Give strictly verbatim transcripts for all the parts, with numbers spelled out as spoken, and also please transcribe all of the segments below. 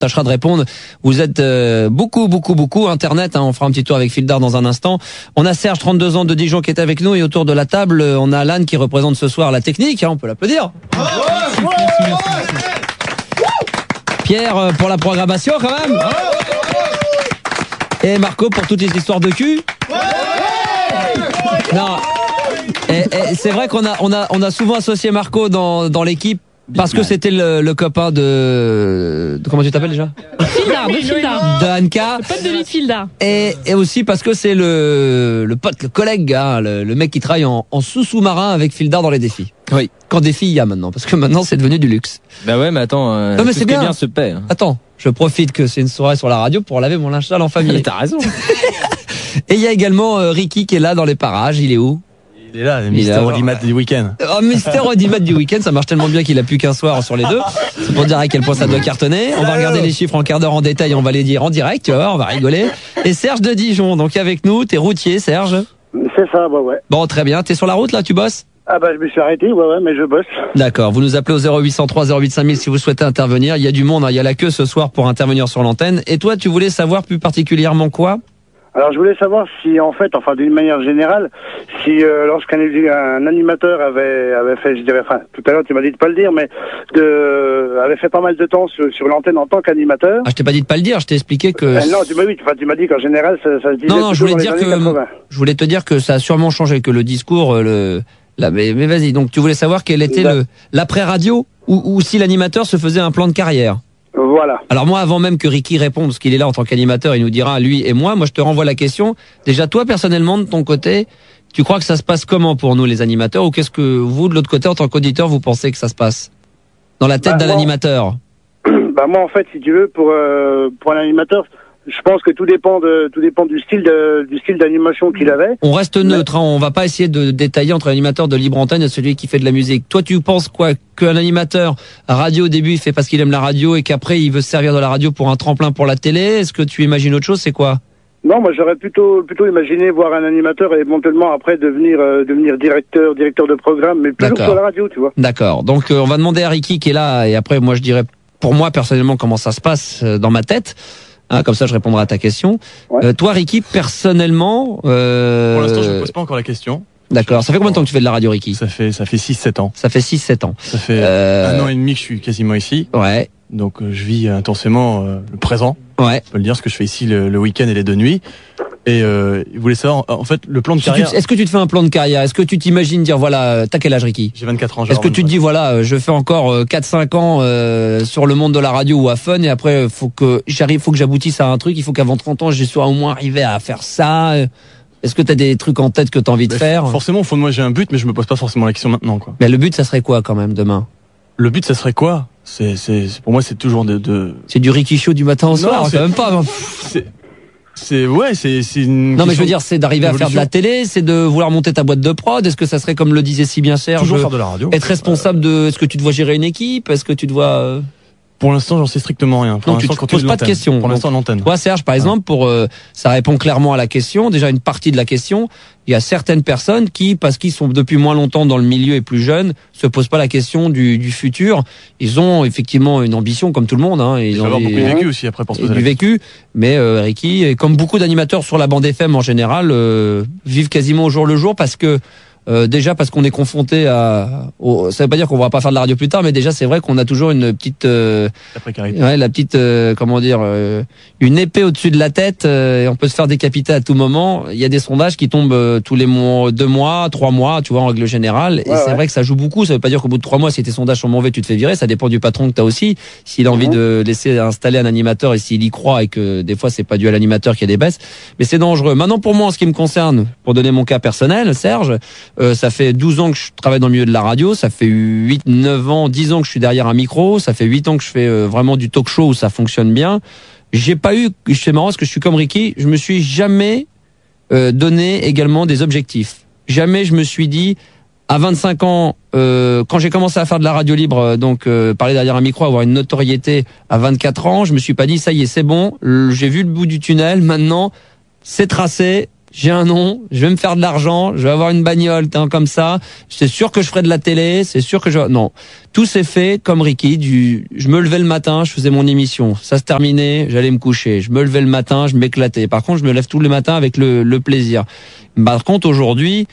tâchera de répondre. Vous êtes euh, beaucoup, beaucoup, beaucoup Internet. Hein, on fera un petit tour avec Fildar dans un instant. On a Serge, trente-deux ans de Dijon, qui est avec nous. Et autour de la table, on a Alan qui représente ce soir la technique. Hein, on peut l'applaudir. Ouais, merci, merci, merci, merci. Pierre pour la programmation quand même. Et Marco pour toutes les histoires de cul. Non. Et, et c'est vrai qu'on a, on a, on a souvent associé Marco dans, dans l'équipe. Parce que c'était le, le copain de, de comment tu t'appelles déjà? Fildar, de Fildar. De Anka. Le pote de lui de Fildar. Et, et aussi parce que c'est le, le pote, le collègue, hein, le, le mec qui travaille en, en sous-sous-marin avec Fildar dans les défis. Oui. Quand défi il y a maintenant, parce que maintenant c'est devenu du luxe. Bah ouais, mais attends, euh, non, mais tout c'est ce qui est bien. bien se paie. Hein. Attends, je profite que c'est une soirée sur la radio pour laver mon linge sale en famille. T'as raison. Et il y a également euh, Ricky qui est là dans les parages. Il est où? Il est là, le Mister Audimat du week-end. Oh, Mister Audimat du week-end, ça marche tellement bien qu'il a plus qu'un soir sur les deux. C'est pour dire à quel point ça doit cartonner. On va regarder les chiffres en quart d'heure en détail, on va les dire en direct, tu vas voir, on va rigoler. Et Serge de Dijon, donc avec nous, t'es routier, Serge? C'est ça, bah ouais. Bon, très bien. T'es sur la route là, tu bosses? Ah bah je me suis arrêté, ouais ouais, mais je bosse. D'accord. Vous nous appelez au zéro huit cent trois zéro huit cinq mille si vous souhaitez intervenir. Il y a du monde, hein. Il y a la queue ce soir pour intervenir sur l'antenne. Et toi, tu voulais savoir plus particulièrement quoi? Alors je voulais savoir si en fait, enfin d'une manière générale, si euh, lorsqu'un un animateur avait avait fait, je dirais, enfin tout à l'heure tu m'as dit de pas le dire, mais de avait fait pas mal de temps sur, sur l'antenne en tant qu'animateur. Ah, je t'ai pas dit de pas le dire, je t'ai expliqué que. Euh, non, tu m'as dit, enfin, tu m'as dit qu'en général ça, ça se disait. Non non, je voulais dire que quatre-vingts. je voulais te dire que ça a sûrement changé, que le discours, le là, mais, mais vas-y. Donc tu voulais savoir quel était bah. le l'après radio ou, ou si l'animateur se faisait un plan de carrière. Voilà. Alors moi, avant même que Ricky réponde, parce qu'il est là en tant qu'animateur, il nous dira lui et moi. Moi, je te renvoie la question. Déjà, toi personnellement, de ton côté, tu crois que ça se passe comment pour nous les animateurs, ou qu'est-ce que vous de l'autre côté, en tant qu'auditeur, vous pensez que ça se passe dans la tête bah, d'un moi, animateur? Bah moi, en fait, si tu veux, pour euh, pour un animateur, je pense que tout dépend de tout dépend du style de du style d'animation qu'il avait. On reste neutre, hein, on va pas essayer de détailler entre l'animateur de libre antenne et celui qui fait de la musique. Toi, tu penses quoi, qu'un animateur radio au début il fait parce qu'il aime la radio et qu'après il veut se servir de la radio pour un tremplin pour la télé? Est-ce que tu imagines autre chose? C'est quoi? Non, moi j'aurais plutôt plutôt imaginé voir un animateur et éventuellement après devenir euh, devenir directeur directeur de programme, mais toujours sur la radio, tu vois. D'accord. Donc euh, on va demander à Ricky qui est là et après moi je dirais pour moi personnellement comment ça se passe euh, dans ma tête. Hein, comme ça, je répondrai à ta question. Ouais. Euh, toi, Ricky, personnellement, euh... pour l'instant, je ne pose pas encore la question. D'accord. Ça fait combien de temps que tu fais de la radio, Ricky? Ça fait ça fait six sept ans. Ça fait six sept ans. Ça fait euh... un an et demi que je suis quasiment ici. Ouais. Donc euh, je vis intensément euh, le présent. Ouais. Je peux le dire, ce que je fais ici le, le week-end et les deux nuits. Et euh, vous voulez savoir, en fait, le plan de carrière. Est-ce que tu te fais un plan de carrière? Est-ce que tu t'imagines dire, voilà, t'as quel âge, Ricky? J'ai vingt-quatre ans. Est-ce que tu te dis, voilà, je fais encore quatre cinq ans euh, sur le monde de la radio ou à Fun, et après, faut que j'arrive, faut que j'aboutisse à un truc, il faut qu'avant trente ans, je sois au moins arrivé à faire ça. Est-ce que t'as des trucs en tête que t'as envie de bah, faire? Forcément, au fond de moi, j'ai un but, mais je me pose pas forcément la question maintenant, quoi. Mais le but, ça serait quoi, quand même, demain? Le but, ça serait quoi? C'est, c'est, pour moi, c'est toujours de, de... C'est du Ricky Show du matin au soir, quand même pas. C'est... C'est ouais, c'est c'est une. Non mais je veux dire, c'est d'arriver à faire de la télé, c'est de vouloir monter ta boîte de prod. Est-ce que ça serait comme le disait si bien Serge, toujours faire de la radio, être responsable de. Est-ce que tu dois gérer une équipe? Est-ce que tu dois. Pour l'instant, j'en sais strictement rien. Pour non, tu te poses pas de questions. Pour l'instant, l'antenne. Toi, Serge, par exemple, pour euh, ça répond clairement à la question. Déjà, une partie de la question. Il y a certaines personnes qui, parce qu'ils sont depuis moins longtemps dans le milieu et plus jeunes, se posent pas la question du, du futur. Ils ont effectivement une ambition, comme tout le monde. Hein. Ils Il ont avoir des, beaucoup de vécu aussi après pour se poser du vécu. Mais euh, Ricky, et comme beaucoup d'animateurs sur la bande F M en général, euh, vivent quasiment au jour le jour parce que. Euh, déjà parce qu'on est confronté à, au, ça veut pas dire qu'on va pas faire de la radio plus tard, mais déjà c'est vrai qu'on a toujours une petite, euh, la précarité, ouais, la petite, euh, comment dire, euh, une épée au-dessus de la tête, euh, et on peut se faire décapiter à tout moment. Il y a des sondages qui tombent euh, tous les mois, deux mois, trois mois, tu vois, en règle générale. Et ouais, c'est ouais. vrai que ça joue beaucoup. Ça veut pas dire qu'au bout de trois mois, si tes sondages sont mauvais, tu te fais virer. Ça dépend du patron que t'as aussi. S'il a envie mmh. de laisser installer un animateur et s'il y croit et que des fois c'est pas dû à l'animateur qu'il y a des baisses, mais c'est dangereux. Maintenant pour moi, en ce qui me concerne, pour donner mon cas personnel, Serge. Euh, ça fait douze ans que je travaille dans le milieu de la radio, ça fait huit, neuf ans, dix ans que je suis derrière un micro, ça fait huit ans que je fais euh, vraiment du talk show où ça fonctionne bien. J'ai pas eu, c'est marrant parce que je suis comme Ricky, je me suis jamais euh, donné également des objectifs. Jamais je me suis dit, à vingt-cinq ans, euh, quand j'ai commencé à faire de la radio libre, donc euh, parler derrière un micro, avoir une notoriété à vingt-quatre ans, je me suis pas dit, ça y est, c'est bon, j'ai vu le bout du tunnel, maintenant, c'est tracé, j'ai un nom, je vais me faire de l'argent, je vais avoir une bagnole, t'es comme ça, c'est sûr que je ferai de la télé, c'est sûr que je... Non, tout s'est fait comme Ricky, du... je me levais le matin, je faisais mon émission, ça se terminait, j'allais me coucher, je me levais le matin, je m'éclatais. Par contre, je me lève tous les matins avec le, le plaisir. Par contre, aujourd'hui,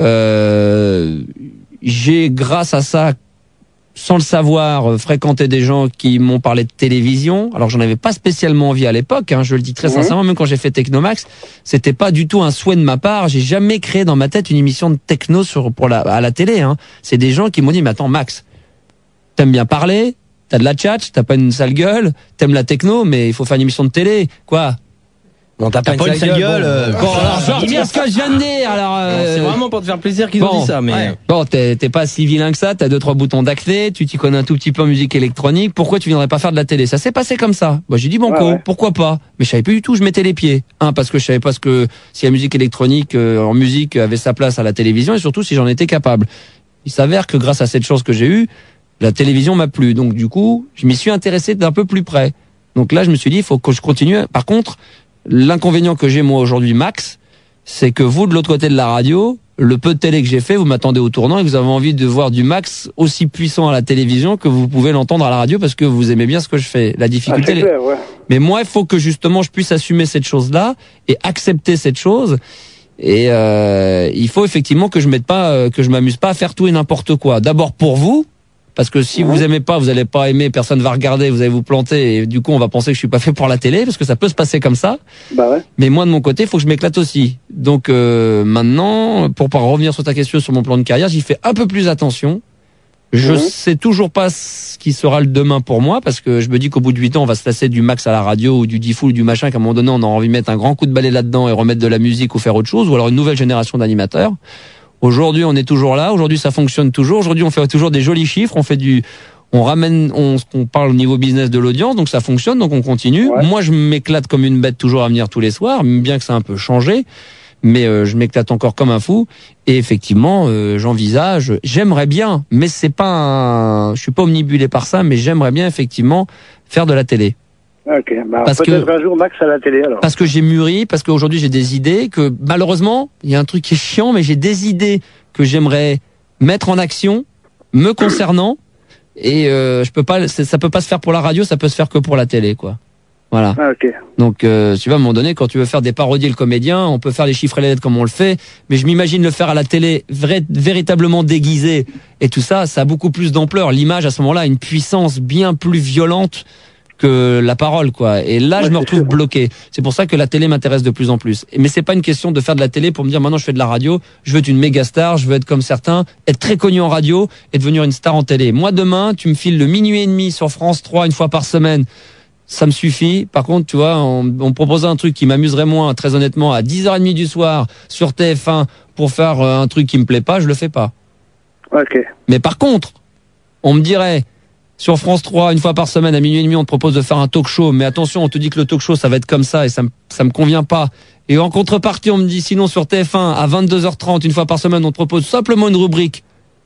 euh, j'ai, grâce à ça, sans le savoir, fréquenté des gens qui m'ont parlé de télévision. Alors j'en avais pas spécialement envie à l'époque, hein, je le dis très sincèrement, même quand j'ai fait Technomax, c'était pas du tout un souhait de ma part. J'ai jamais créé dans ma tête une émission de techno sur pour la à la télé. Hein. C'est des gens qui m'ont dit mais attends Max, t'aimes bien parler, t'as de la tchatch, t'as pas une sale gueule, t'aimes la techno, mais il faut faire une émission de télé, quoi. Non, t'as pas, pas une une sale gueule. Bon, euh, Bon, alors, dis bien ce que je viens de dire. Alors, euh, c'est vraiment pour te faire plaisir qu'ils bon, ont dit ça, mais. Ouais. Bon, t'es, t'es pas si vilain que ça. T'as deux trois boutons d'acné. Tu t'y connais un tout petit peu en musique électronique. Pourquoi tu viendrais pas faire de la télé? Ça s'est passé comme ça. Moi, j'ai dit banco. Ouais, ouais. Pourquoi pas? Mais je savais pas du tout. où Je mettais les pieds. Un, parce que je savais pas ce que si la musique électronique euh, en musique avait sa place à la télévision, et surtout si j'en étais capable. Il s'avère que grâce à cette chance que j'ai eue, la télévision m'a plu. Donc du coup, je m'y suis intéressé d'un peu plus près. Donc là, je me suis dit, il faut que je continue. Par contre, l'inconvénient que j'ai moi aujourd'hui, Max, c'est que vous, de l'autre côté de la radio, le peu de télé que j'ai fait, vous m'attendez au tournant et vous avez envie de voir du Max aussi puissant à la télévision que vous pouvez l'entendre à la radio parce que vous aimez bien ce que je fais. La difficulté... Ah, c'est clair, ouais. Mais moi, il faut que justement je puisse assumer cette chose-là et accepter cette chose. Et euh, il faut effectivement que je mette pas, euh, que je m'amuse pas à faire tout et n'importe quoi. D'abord pour vous, parce que si vous aimez pas, vous allez pas aimer, personne va regarder, vous allez vous planter et du coup on va penser que je suis pas fait pour la télé parce que ça peut se passer comme ça. Bah ouais. Mais moi de mon côté, il faut que je m'éclate aussi. Donc euh, maintenant, pour pas revenir sur ta question sur mon plan de carrière, j'y fais un peu plus attention. Je mmh. sais toujours pas ce qui sera le demain pour moi parce que je me dis qu'au bout de huit ans, on va se lasser du Max à la radio ou du Diffoul ou du machin qu'à un moment donné, on a envie de mettre un grand coup de balai là-dedans et remettre de la musique ou faire autre chose ou alors une nouvelle génération d'animateurs. Aujourd'hui, on est toujours là. Aujourd'hui, ça fonctionne toujours. Aujourd'hui, on fait toujours des jolis chiffres. On fait du, on ramène, on, on parle au niveau business de l'audience, donc ça fonctionne, donc on continue. Ouais. Moi, je m'éclate comme une bête toujours à venir tous les soirs, bien que ça a un peu changé, mais euh, je m'éclate encore comme un fou. Et effectivement, euh, j'envisage, j'aimerais bien, mais c'est pas un, je suis pas omnibulé par ça, mais j'aimerais bien effectivement faire de la télé. Ok, bah parce peut-être que, un jour Max à la télé alors. Parce que j'ai mûri, parce qu'aujourd'hui j'ai des idées, que malheureusement, il y a un truc qui est chiant, mais j'ai des idées que j'aimerais mettre en action, me concernant, et euh, je peux pas, ça peut pas se faire pour la radio, ça peut se faire que pour la télé, quoi. Voilà. Ah, ok. Donc euh, tu vois, à un moment donné, quand tu veux faire des parodies le comédien, on peut faire les chiffres et les lettres comme on le fait, mais je m'imagine le faire à la télé, vrai, véritablement déguisé, et tout ça, ça a beaucoup plus d'ampleur. L'image à ce moment-là a une puissance bien plus violente que la parole, quoi. Et là, ouais, je me retrouve bloqué. C'est pour ça que la télé m'intéresse de plus en plus. Mais c'est pas une question de faire de la télé pour me dire maintenant je fais de la radio, je veux être une méga star, je veux être comme certains, être très connu en radio et devenir une star en télé. Moi, demain, tu me files le minuit et demi sur France trois une fois par semaine. Ça me suffit. Par contre, tu vois, on, on me propose un truc qui m'amuserait moins, très honnêtement, à dix heures trente du soir sur T F un pour faire un truc qui me plaît pas, je le fais pas. Ok. Mais par contre, on me dirait, sur France trois, une fois par semaine, à minuit et demi, on te propose de faire un talk show. Mais attention, on te dit que le talk show, ça va être comme ça et ça me, ça me convient pas. Et en contrepartie, on me dit sinon sur T F un, à vingt-deux heures trente, une fois par semaine, on te propose simplement une rubrique.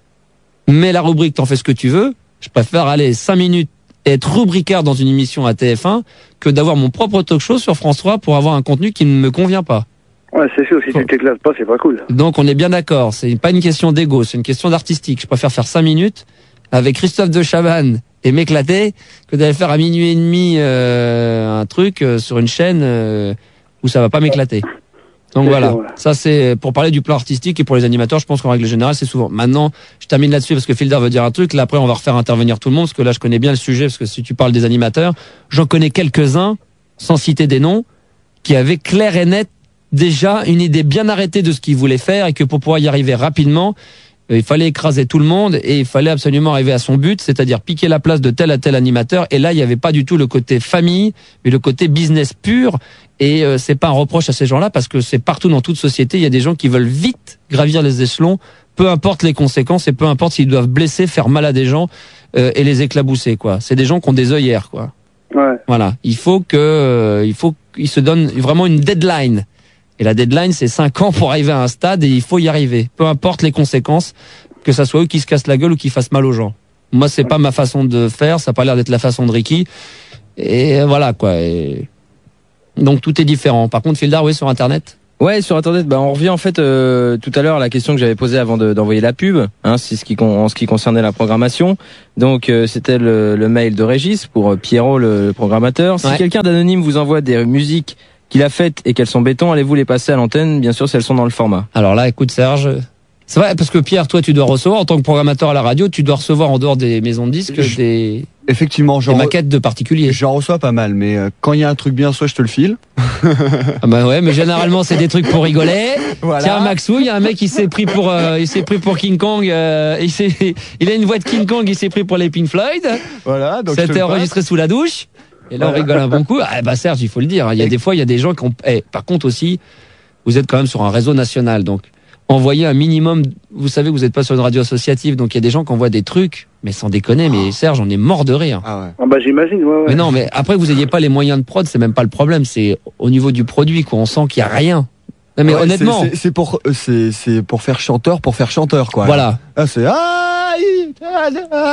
Mais la rubrique, t'en fais ce que tu veux. Je préfère aller cinq minutes et être rubricaire dans une émission à T F un que d'avoir mon propre talk show sur France trois pour avoir un contenu qui ne me convient pas. Ouais, c'est sûr, si tu t'éclates pas, c'est pas cool. Donc on est bien d'accord. C'est pas une question d'ego, c'est une question d'artistique. Je préfère faire cinq minutes avec Christophe de Chavannes et m'éclater que d'aller faire à minuit et demi euh, un truc euh, sur une chaîne euh, où ça va pas m'éclater. Donc voilà, sûr, ouais. Ça c'est pour parler du plan artistique et pour les animateurs, je pense qu'en règle générale c'est souvent. Maintenant, je termine là-dessus parce que Fildar veut dire un truc, là après on va refaire intervenir tout le monde parce que là je connais bien le sujet, parce que si tu parles des animateurs, j'en connais quelques-uns, sans citer des noms, qui avaient clair et net déjà une idée bien arrêtée de ce qu'ils voulaient faire et que pour pouvoir y arriver rapidement, il fallait écraser tout le monde et il fallait absolument arriver à son but, c'est-à-dire piquer la place de tel à tel animateur. Et là, il n'y avait pas du tout le côté famille, mais le côté business pur. Et euh, c'est pas un reproche à ces gens-là parce que c'est partout dans toute société, il y a des gens qui veulent vite gravir les échelons, peu importe les conséquences et peu importe s'ils doivent blesser, faire mal à des gens euh, et les éclabousser, quoi. C'est des gens qui ont des œillères, quoi. Ouais. Voilà. Il faut que, euh, il faut qu'ils se donnent vraiment une deadline. Et la deadline, c'est cinq ans pour arriver à un stade et il faut y arriver. Peu importe les conséquences, que ça soit eux qui se cassent la gueule ou qui fassent mal aux gens. Moi, c'est pas ma façon de faire, ça a pas l'air d'être la façon de Ricky. Et voilà, quoi. Et donc, tout est différent. Par contre, Fildar, oui, sur Internet. Ouais, sur Internet, bah on revient en fait euh, tout à l'heure à la question que j'avais posée avant de, d'envoyer la pub, hein, c'est ce qui en ce qui concernait la programmation. Donc euh, c'était le, le mail de Régis pour euh, Pierrot le, le programmateur. Si ouais. quelqu'un d'anonyme vous envoie des musiques qu'il a faites et qu'elles sont béton, allez-vous les passer à l'antenne, bien sûr si elles sont dans le format. Alors là, écoute Serge, c'est vrai parce que Pierre, toi tu dois recevoir en tant que programmateur à la radio, tu dois recevoir en dehors des maisons de disques Je... des Effectivement, des j'en maquettes de particuliers. J'en reçois pas mal, mais euh, quand il y a un truc bien, soit je te le file. Ah bah ouais, mais généralement c'est des trucs pour rigoler. Voilà. Tiens Maxou, il y a un mec qui s'est pris pour euh, il s'est pris pour King Kong, euh, il s'est il a une voix de King Kong, il s'est pris pour les Pink Floyd. Voilà, donc je te C'était le enregistré sous la douche. Et là on Voilà. rigole un bon coup. Ah bah Serge, il faut le dire, il y a Et... des fois il y a des gens qui ont eh, par contre aussi vous êtes quand même sur un réseau national donc envoyez un minimum, vous savez vous n'êtes pas sur une radio associative donc il y a des gens qui envoient des trucs mais sans déconner mais Serge on est mort de rire. Ah ouais. Ah bah j'imagine, ouais, ouais. Mais non mais après que vous ayez pas les moyens de prod c'est même pas le problème, c'est au niveau du produit quoi, on sent qu'il y a rien. Non mais Ouais, honnêtement, c'est, c'est, c'est pour euh, c'est c'est pour faire chanteur pour faire chanteur quoi. voilà. Ah c'est ah, il- ah,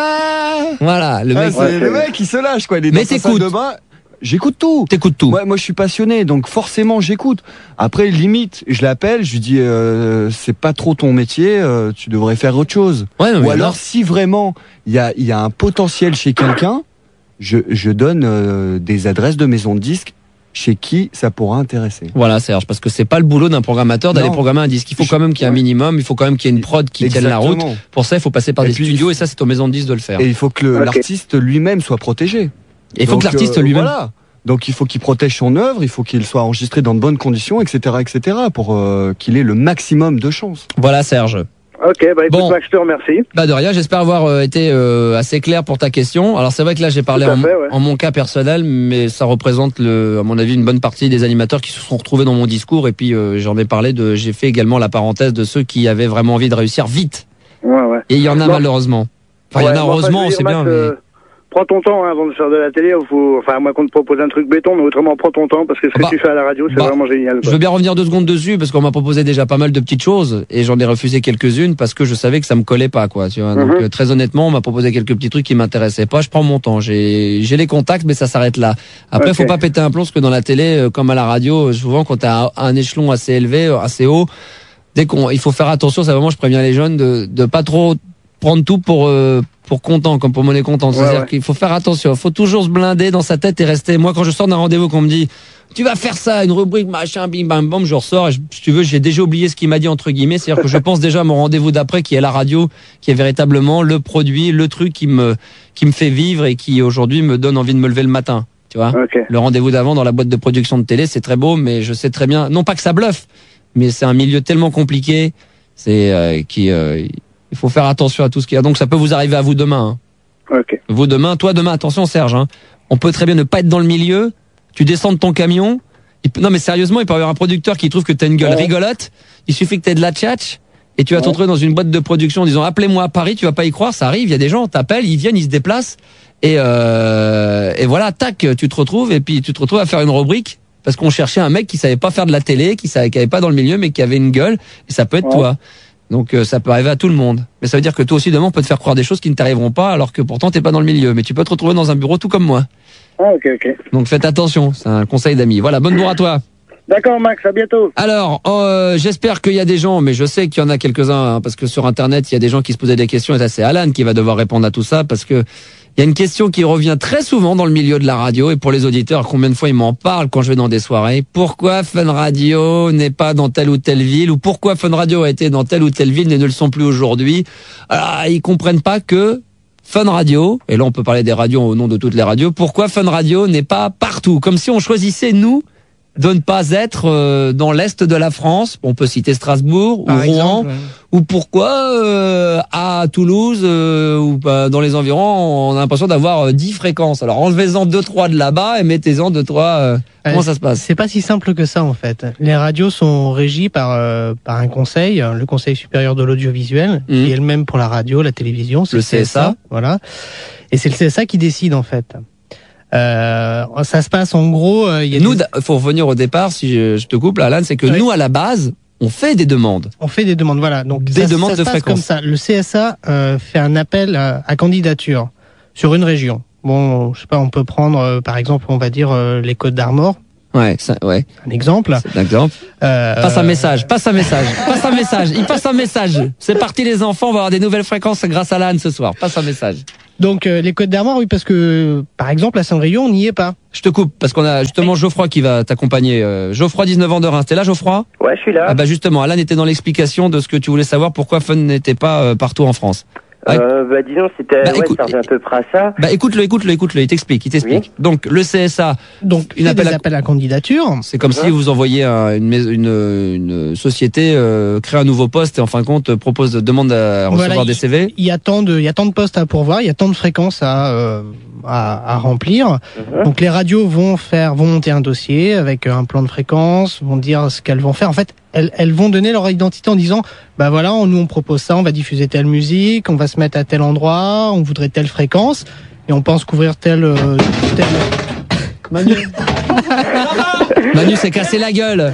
ah. Voilà, le Ah, mec c'est ouais, le c'est- mec qui se lâche quoi, il est Mais dans sa t'écoutes. salle de bain. J'écoute tout. t'écoutes tout. Moi, moi, je suis passionné, donc forcément, j'écoute. Après, limite, je l'appelle, je lui dis, euh, c'est pas trop ton métier, euh, tu devrais faire autre chose. Ouais, non, mais Ou alors, là- si vraiment il y a, il y a un potentiel chez quelqu'un, je, je donne euh, des adresses de maisons de disques chez qui ça pourra intéresser. Voilà Serge, parce que c'est pas le boulot d'un programmateur d'aller Non. programmer un disque. Il faut quand même qu'il y ait un minimum, il faut quand même qu'il y ait une prod qui tienne la route. Exactement. Pour ça, il faut passer par Et des puis, studios et ça, c'est aux maisons de disques de le faire. Et il faut que le- Ok. l'artiste lui-même soit protégé. Et il faut Donc, que l'artiste euh, lui-même. Voilà. Donc il faut qu'il protège son œuvre, il faut qu'il soit enregistré dans de bonnes conditions, et cetera, et cetera, pour euh, qu'il ait le maximum de chances. Voilà Serge. Ok, bah écoute Bon. Max, je te remercie. Bah de rien, j'espère avoir euh, été euh, assez clair pour ta question. Alors c'est vrai que là j'ai parlé Tout à en, fait, ouais. en mon cas personnel, mais ça représente le, à mon avis une bonne partie des animateurs qui se sont retrouvés dans mon discours. Et puis euh, j'en ai parlé de, j'ai fait également la parenthèse de ceux qui avaient vraiment envie de réussir vite. Ouais, ouais. Et il y en a Non. malheureusement. Enfin il Ouais, y en a bon, enfin, heureusement, je veux c'est dire, bien. Max, Mais... euh, prends ton temps hein, avant de faire de la télé. Faut, enfin, à moins qu'on te propose un truc béton, mais autrement, prends ton temps parce que ce que Bah, tu fais à la radio, c'est bah, vraiment génial. Je Quoi. veux bien revenir deux secondes dessus parce qu'on m'a proposé déjà pas mal de petites choses et j'en ai refusé quelques-unes parce que je savais que ça me collait pas quoi. Tu vois. Donc Mhm. euh, très honnêtement, on m'a proposé quelques petits trucs qui m'intéressaient pas. Je prends mon temps. J'ai j'ai les contacts, mais ça s'arrête là. Après, Ok. faut pas péter un plomb parce que dans la télé, euh, comme à la radio, euh, souvent quand t'as un, un échelon assez élevé, euh, assez haut, dès qu'on, il faut faire attention. Ça vraiment, je préviens les jeunes de de pas trop prendre tout pour euh, pour content comme pour monnaie contente. Ouais, C'est-à-dire ouais. qu'il faut faire attention. Il faut toujours se blinder dans sa tête et rester. Moi, quand je sors d'un rendez-vous, qu'on me dit tu vas faire ça, une rubrique machin, bing bam bam, je ressors. Et je- si tu veux, j'ai déjà oublié ce qu'il m'a dit entre guillemets. C'est-à-dire que je pense déjà à mon rendez-vous d'après, qui est la radio, qui est véritablement le produit, le truc qui me qui me fait vivre et qui aujourd'hui me donne envie de me lever le matin. Tu vois. Ok. Le rendez-vous d'avant dans la boîte de production de télé, c'est très beau, mais je sais très bien, non pas que ça bluffe, mais c'est un milieu tellement compliqué, c'est euh, qui euh, il faut faire attention à tout ce qu'il y a. Donc ça peut vous arriver à vous demain. Hein. Ok. Vous demain, toi demain, attention Serge, hein. On peut très bien ne pas être dans le milieu, tu descends de ton camion, il peut- non mais sérieusement, il peut y avoir un producteur qui trouve que t'as une gueule Ouais. rigolote, il suffit que t'aies de la tchatch, et tu vas te Ouais. retrouver dans une boîte de production en disant appelez-moi à Paris, tu vas pas y croire, ça arrive, il y a des gens, t'appelles, ils viennent, ils se déplacent, et, euh, et voilà, tac, tu te retrouves, et puis tu te retrouves à faire une rubrique, parce qu'on cherchait un mec qui savait pas faire de la télé, qui savait, qui avait pas dans le milieu, mais qui avait une gueule, et ça peut être Ouais. toi. Donc euh, ça peut arriver à tout le monde. Mais ça veut dire que toi aussi demain on peut te faire croire des choses qui ne t'arriveront pas alors que pourtant t'es pas dans le milieu. Mais tu peux te retrouver dans un bureau tout comme moi. Ah, ok, ok. Donc faites attention, c'est un conseil d'amis. Voilà, bonne bourre à toi. D'accord, Max, à bientôt. Alors, euh, j'espère qu'il y a des gens, mais je sais qu'il y en a quelques-uns, hein, parce que sur Internet, il y a des gens qui se posaient des questions, et ça c'est Alan qui va devoir répondre à tout ça, parce que il y a une question qui revient très souvent dans le milieu de la radio, et pour les auditeurs, combien de fois ils m'en parlent quand je vais dans des soirées. Pourquoi Fun Radio n'est pas dans telle ou telle ville, ou pourquoi Fun Radio a été dans telle ou telle ville et ne le sont plus aujourd'hui. Alors, ils comprennent pas que Fun Radio, et là on peut parler des radios au nom de toutes les radios, pourquoi Fun Radio n'est pas partout, comme si on choisissait, nous, de ne pas être euh, dans l'est de la France. On peut citer Strasbourg ou Par Rouen, exemple, ouais. ou pourquoi euh, à Toulouse euh, ou bah, dans les environs, on a l'impression d'avoir euh, dix fréquences. Alors enlevez-en deux trois de là-bas et mettez-en deux trois. Euh, Ouais, comment ça se passe? C'est pas si simple que ça en fait. Les radios sont régies par euh, par un conseil, euh, le Conseil supérieur de l'audiovisuel, Mhm. qui est le même pour la radio, la télévision, c'est Le C S A. voilà. Et c'est le C S A qui décide en fait. Euh, ça se passe en gros. euh, il y a Nous, des- il faut revenir au départ. Si je, je te coupe, là, Alan, c'est que Oui. nous à la base, on fait des demandes. on fait des demandes, voilà. Donc Des ça, demandes ça se de passe fréquence. comme ça. Le C S A euh, fait un appel à, à candidature sur une région. Bon, je sais pas, on peut prendre euh, par exemple, on va dire euh, les Côtes d'Armor. Ouais, ça, ouais. Un exemple. C'est un exemple. Euh, Passe un message, passe un message, passe un message. Il passe un message. C'est parti les enfants, on va avoir des nouvelles fréquences grâce à l'A N ce soir. Passe un message. Donc euh, les Côtes d'Armor, oui, parce que par exemple à Saint-Brieuc, on n'y est pas. Je te coupe parce qu'on a justement Geoffroy qui va t'accompagner. Euh, Geoffroy, dix-neuf ans de Reims. T'es là, Geoffroy? Ouais, je suis là. Ah bah justement, Alan était dans l'explication de ce que tu voulais savoir pourquoi Fun n'était pas euh, partout en France. Euh, bah disons, c'était, Bah, ouais, écoute, ça revient à peu près à ça. Bah écoute-le, écoute-le, écoute-le. Il t'explique, il t'explique. Oui. Donc le C S A, Donc Une fait appel des à- appels à candidature. c'est comme si Ouais. vous envoyiez un- une, mais- une, une société euh, crée un nouveau poste et en fin de compte propose demande à recevoir Voilà, des C V. Il y a tant de, il y a tant de postes à pourvoir, il y a tant de fréquences à, euh, à, à remplir. Mhm. Donc les radios vont faire, vont monter un dossier avec un plan de fréquence, vont dire ce qu'elles vont faire. En fait, elles, elles vont donner leur identité en disant, bah voilà, nous on propose ça, on va diffuser telle musique, on va se mettre à tel endroit, on voudrait telle fréquence et on pense couvrir telle, euh, telle... Manu, Manu s'est cassé la gueule.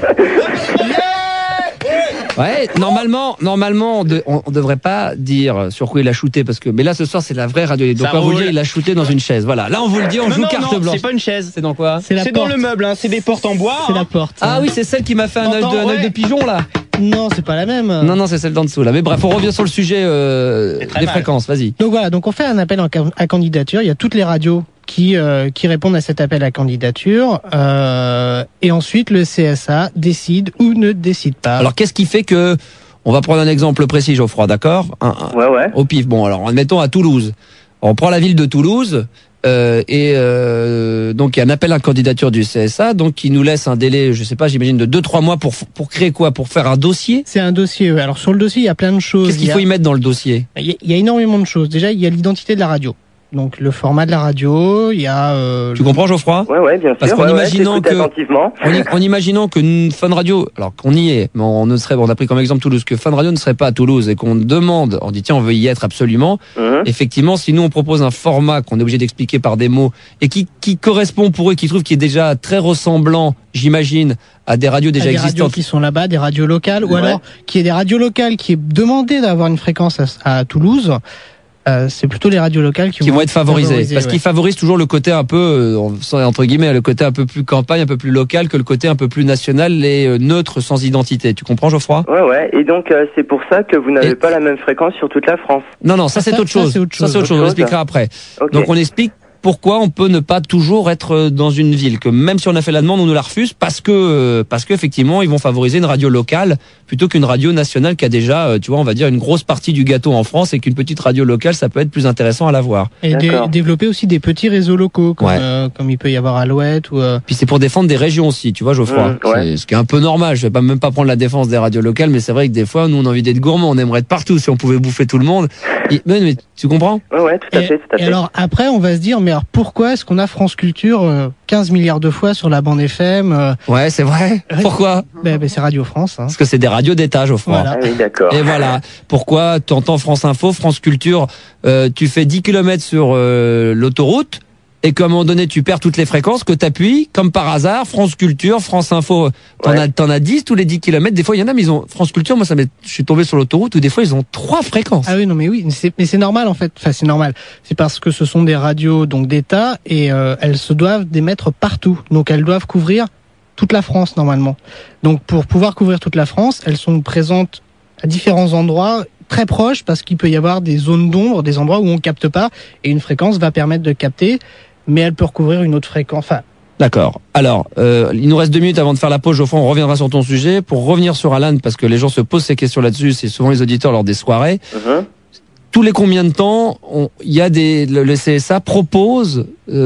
Ouais, normalement, normalement, on, de- on, on devrait pas dire sur quoi il a shooté parce que, mais là ce soir c'est la vraie radio. Donc Ça on va vous le roule. dire, il a shooté dans une chaise. Voilà. Là on vous le dit, on Non, joue non, carte non, blanche. c'est pas une chaise. C'est dans quoi? C'est la C'est dans porte. le meuble, hein. C'est des portes en bois. C'est hein. la porte. Ah oui, c'est celle qui m'a fait un œil de, T'entends, un œil ouais. de pigeon là. Non, c'est pas la même. Non, non, c'est celle d'en dessous là. Mais bref, on revient sur le sujet euh, C'est très des mal. fréquences. Vas-y. Donc voilà, donc on fait un appel en ca- à candidature. Il y a toutes les radios qui euh, qui répondent à cet appel à candidature, euh, et ensuite le C S A décide ou ne décide pas. Alors qu'est-ce qui fait que on va prendre un exemple précis, Geoffroy, d'accord? Un- un- Ouais, ouais. Au pif. Bon, alors admettons à Toulouse. On prend la ville de Toulouse. Euh, et euh, donc il y a un appel à candidature du C S A, donc qui nous laisse un délai, je sais pas, j'imagine de deux trois mois pour pour créer quoi, pour faire un dossier. C'est un dossier. ouais. Alors sur le dossier, il y a plein de choses. Qu'est-ce qu'il Il y a- faut y mettre dans le dossier? Il y, a, il y a énormément de choses. Déjà, il y a l'identité de la radio. Donc le format de la radio, il y a. Euh, Tu comprends, Geoffroy? Ouais, ouais, bien sûr. Parce qu'en ouais, ouais, imaginant j'écoute que- attentivement. En, i- en imaginant que n- Fun Radio, alors qu'on y est, mais on ne serait, on a pris comme exemple Toulouse, que Fun Radio ne serait pas à Toulouse et qu'on demande, on dit tiens on veut y être absolument. Mhm. Effectivement, si nous on propose un format qu'on est obligé d'expliquer par des mots et qui, qui correspond pour eux, qui trouvent qu'il est déjà très ressemblant, j'imagine, à des radios à déjà des radios existantes. qui sont là-bas, des radios locales, ou Ouais. alors qui est des radios locales qui est demandé d'avoir une fréquence à, à Toulouse. Euh, c'est plutôt les radios locales qui, Qui vont être favorisés, favoriser, parce ouais. qu'ils favorisent toujours le côté un peu, euh, entre guillemets, le côté un peu plus campagne, un peu plus local que le côté un peu plus national et euh, neutre sans identité. Tu comprends, Geoffroy? Ouais, ouais. Et donc, euh, c'est pour ça que vous n'avez Et- pas la même fréquence sur toute la France. Non, non, ça Ah, c'est ça- autre ça, chose. c'est autre Ça c'est chose. autre chose. On Autre l'expliquera après. Ok. Donc on explique pourquoi on peut ne pas toujours être dans une ville, que même si on a fait la demande, on nous la refuse parce que parce qu'effectivement ils vont favoriser une radio locale plutôt qu'une radio nationale qui a déjà, euh, tu vois, on va dire une grosse partie du gâteau en France et qu'une petite radio locale, ça peut être plus intéressant à la voir. Et dé- D'accord. développer aussi des petits réseaux locaux, comme, Ouais. euh, comme il peut y avoir Alouette ou. euh, Puis c'est pour défendre des régions aussi, tu vois, Geoffroy. Mmh, ouais. C'est ce qui est un peu normal. Je vais pas même pas prendre la défense des radios locales, mais c'est vrai que des fois, nous on a envie d'être gourmands, on aimerait être partout si on pouvait bouffer tout le monde. Et- mais, mais tu comprends? Ouais, ouais, tout à Et, fait, tout à et fait. alors après, on va se dire, mais alors pourquoi est-ce qu'on a France Culture euh, quinze milliards de fois sur la bande F M euh, Ouais, c'est vrai. Ouais. Pourquoi? ben, ben, c'est Radio France. Hein. Parce que c'est des radios d'État, Geoffroy. Voilà. Ah oui, d'accord. Et voilà. Pourquoi tu entends France Info, France Culture, euh, tu fais dix kilomètres sur euh, l'autoroute et qu'à un moment donné tu perds toutes les fréquences, que t'appuies, comme par hasard, France Culture, France Info, t'en Ouais. as, t'en as dix tous les dix kilomètres. Des fois il y en a, mais ils ont, France Culture, moi ça m'est, je suis tombé sur l'autoroute où des fois ils ont trois fréquences. Ah oui, non, mais oui, mais c'est, mais c'est normal en fait. Enfin, c'est normal. C'est parce que ce sont des radios donc d'État et euh, elles se doivent d'émettre partout. Donc elles doivent couvrir toute la France normalement. Donc pour pouvoir couvrir toute la France, elles sont présentes à différents endroits très proches parce qu'il peut y avoir des zones d'ombre, des endroits où on capte pas et une fréquence va permettre de capter, mais elle peut recouvrir une autre fréquence. Enfin, D'accord. Alors, euh, il nous reste deux minutes avant de faire la pause. Geoffroy, on reviendra sur ton sujet. Pour revenir sur Alan, parce que les gens se posent ces questions là-dessus, c'est souvent les auditeurs lors des soirées. Mhm. Tous les combien de temps, on- il y a des, le, le C S A propose,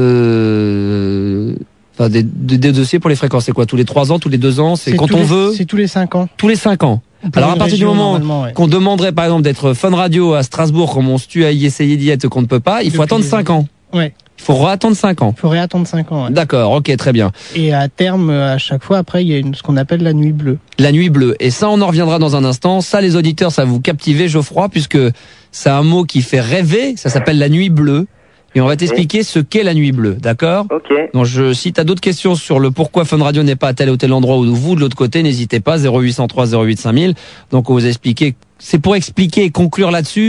euh, enfin des, des, des dossiers pour les fréquences. C'est quoi? Tous les trois ans, tous les deux ans? C'est quand tous on les- veut? C'est tous les cinq ans. Tous les cinq ans. Pour Alors, à une partir du région, moment normalement, ouais. qu'on demanderait par exemple d'être Fun Radio à Strasbourg, comme on se tue à y essayer d'y être, qu'on ne peut pas, il faut Depuis attendre les- cinq ans. Ouais. Il faut attendre cinq ans. Il faudrait attendre cinq ans. Ouais. D'accord, ok, très bien. Et à terme, euh, à chaque fois, après, il y a une, ce qu'on appelle la nuit bleue. La nuit bleue. Et ça, on en reviendra dans un instant. Ça, les auditeurs, ça va vous captiver, Geoffroy, puisque c'est un mot qui fait rêver. Ça s'appelle la nuit bleue. Et on va t'expliquer ce qu'est la nuit bleue, d'accord? Ok. Donc, je, si t'as d'autres questions sur le pourquoi Fun Radio n'est pas à tel ou tel endroit ou vous de l'autre côté, n'hésitez pas, zéro huit cent trois zéro huit cinq mille. Donc, on va vous expliquer. C'est pour expliquer et conclure là-dessus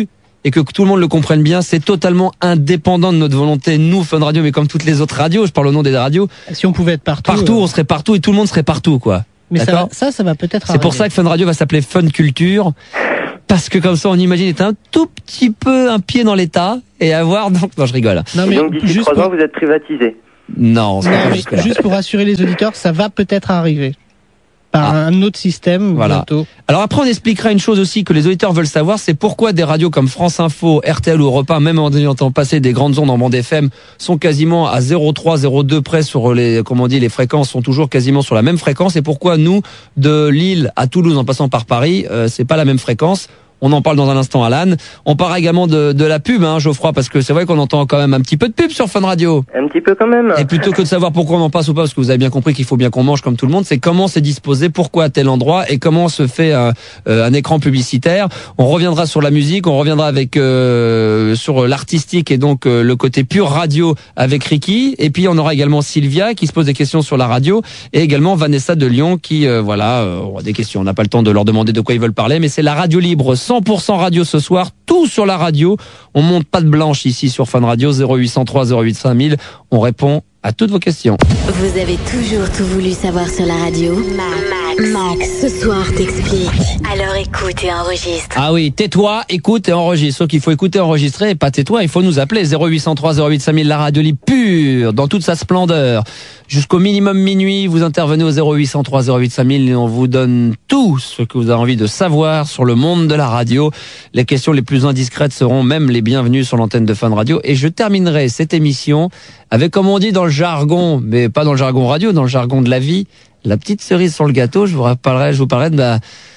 et que tout le monde le comprenne bien, c'est totalement indépendant de notre volonté, nous, Fun Radio, mais comme toutes les autres radios, je parle au nom des radios. Si on pouvait être partout. Partout, euh... on serait partout et tout le monde serait partout, quoi. Mais ça, va, ça, ça va peut-être C'est pour ça que Fun Radio va s'appeler Fun Culture. Parce que comme ça, on imagine être un tout petit peu un pied dans l'État et avoir... Donc, non, je rigole. Non, mais donc d'ici juste trois pour... ans, vous êtes privatisé. Non, c'est non pas mais jusque-là. juste pour rassurer les auditeurs, ça va peut-être arriver. Par ah. un autre système, voilà. bientôt. Alors après, on expliquera une chose aussi que les auditeurs veulent savoir, c'est pourquoi des radios comme France Info, R T L ou Europe un, même en ayant passé des grandes ondes en bande F M, sont quasiment à zéro virgule trois, zéro virgule deux près sur les, comment on dit, les fréquences sont toujours quasiment sur la même fréquence. Et pourquoi nous, de Lille à Toulouse en passant par Paris, euh, c'est pas la même fréquence. On en parle dans un instant, Alan. On parle également de, de la pub, hein, Geoffroy, parce que c'est vrai qu'on entend quand même un petit peu de pub sur Fun Radio. Un petit peu quand même. Et plutôt que de savoir pourquoi on en passe ou pas, parce que vous avez bien compris qu'il faut bien qu'on mange comme tout le monde, c'est comment c'est disposé, pourquoi à tel endroit et comment se fait un, euh, un écran publicitaire. On reviendra sur la musique, on reviendra avec euh, sur l'artistique et donc euh, le côté pur radio avec Ricky. Et puis on aura également Sylvia qui se pose des questions sur la radio et également Vanessa de Lyon qui, euh, voilà, euh, aura des questions. On n'a pas le temps de leur demander de quoi ils veulent parler, mais c'est la radio libre, cent pour cent radio ce soir, tout sur la radio. On monte pas de blanche ici sur Fun Radio, zéro huit cent trois zéro huit cinq mille. On répond à toutes vos questions. Vous avez toujours tout voulu savoir sur la radio. Max, Max ce soir t'explique. Alors écoute et enregistre. Ah oui, tais-toi, écoute et enregistre. Sauf qu'il faut écouter et enregistrer et pas tais-toi, il faut nous appeler zéro huit cent trois zéro huit cinq mille, la radio libre pure, dans toute sa splendeur. Jusqu'au minimum minuit, vous intervenez au zéro huit cent trois zéro huit cinq mille et on vous donne tout ce que vous avez envie de savoir sur le monde de la radio. Les questions les plus indiscrètes seront même les bienvenues sur l'antenne de Fun Radio. Et je terminerai cette émission avec, comme on dit dans le jargon, mais pas dans le jargon radio, dans le jargon de la vie, la petite cerise sur le gâteau. Je vous parlerai, je vous parlerai de la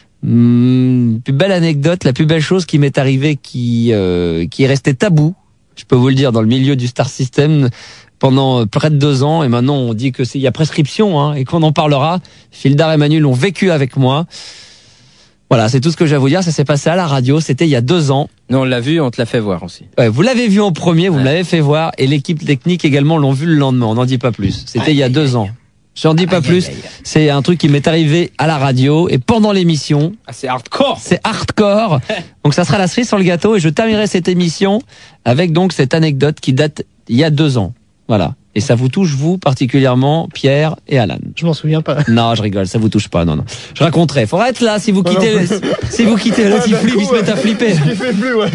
hum, plus belle anecdote, la plus belle chose qui m'est arrivée, qui euh, qui est restée tabou. Je peux vous le dire, dans le milieu du Star System pendant près de deux ans, et maintenant on dit que c'est il y a prescription, hein, et qu'on en parlera. Fildar et Manu l'ont vécu avec moi. Voilà, c'est tout ce que j'ai à vous dire. Ça s'est passé à la radio, c'était il y a deux ans. Nous on l'a vu, on te l'a fait voir aussi. Ouais, vous l'avez vu en premier, vous ouais. me l'avez fait voir, et l'équipe technique également l'ont vu le lendemain. On n'en dit pas plus. C'était il y a deux ans. J'en dis pas plus. C'est un truc qui m'est arrivé à la radio et pendant l'émission. Ah, c'est hardcore. C'est hardcore. Donc ça sera la cerise sur le gâteau et je terminerai cette émission avec donc cette anecdote qui date il y a deux ans. Voilà. Et ça vous touche, vous, particulièrement, Pierre et Alan. Je m'en souviens pas. Non, je rigole, ça vous touche pas, non, non. Je raconterai. Faudra être là, si vous quittez, le, si vous quittez le ah, flip, il se met à flipper. Je fais plus, ouais.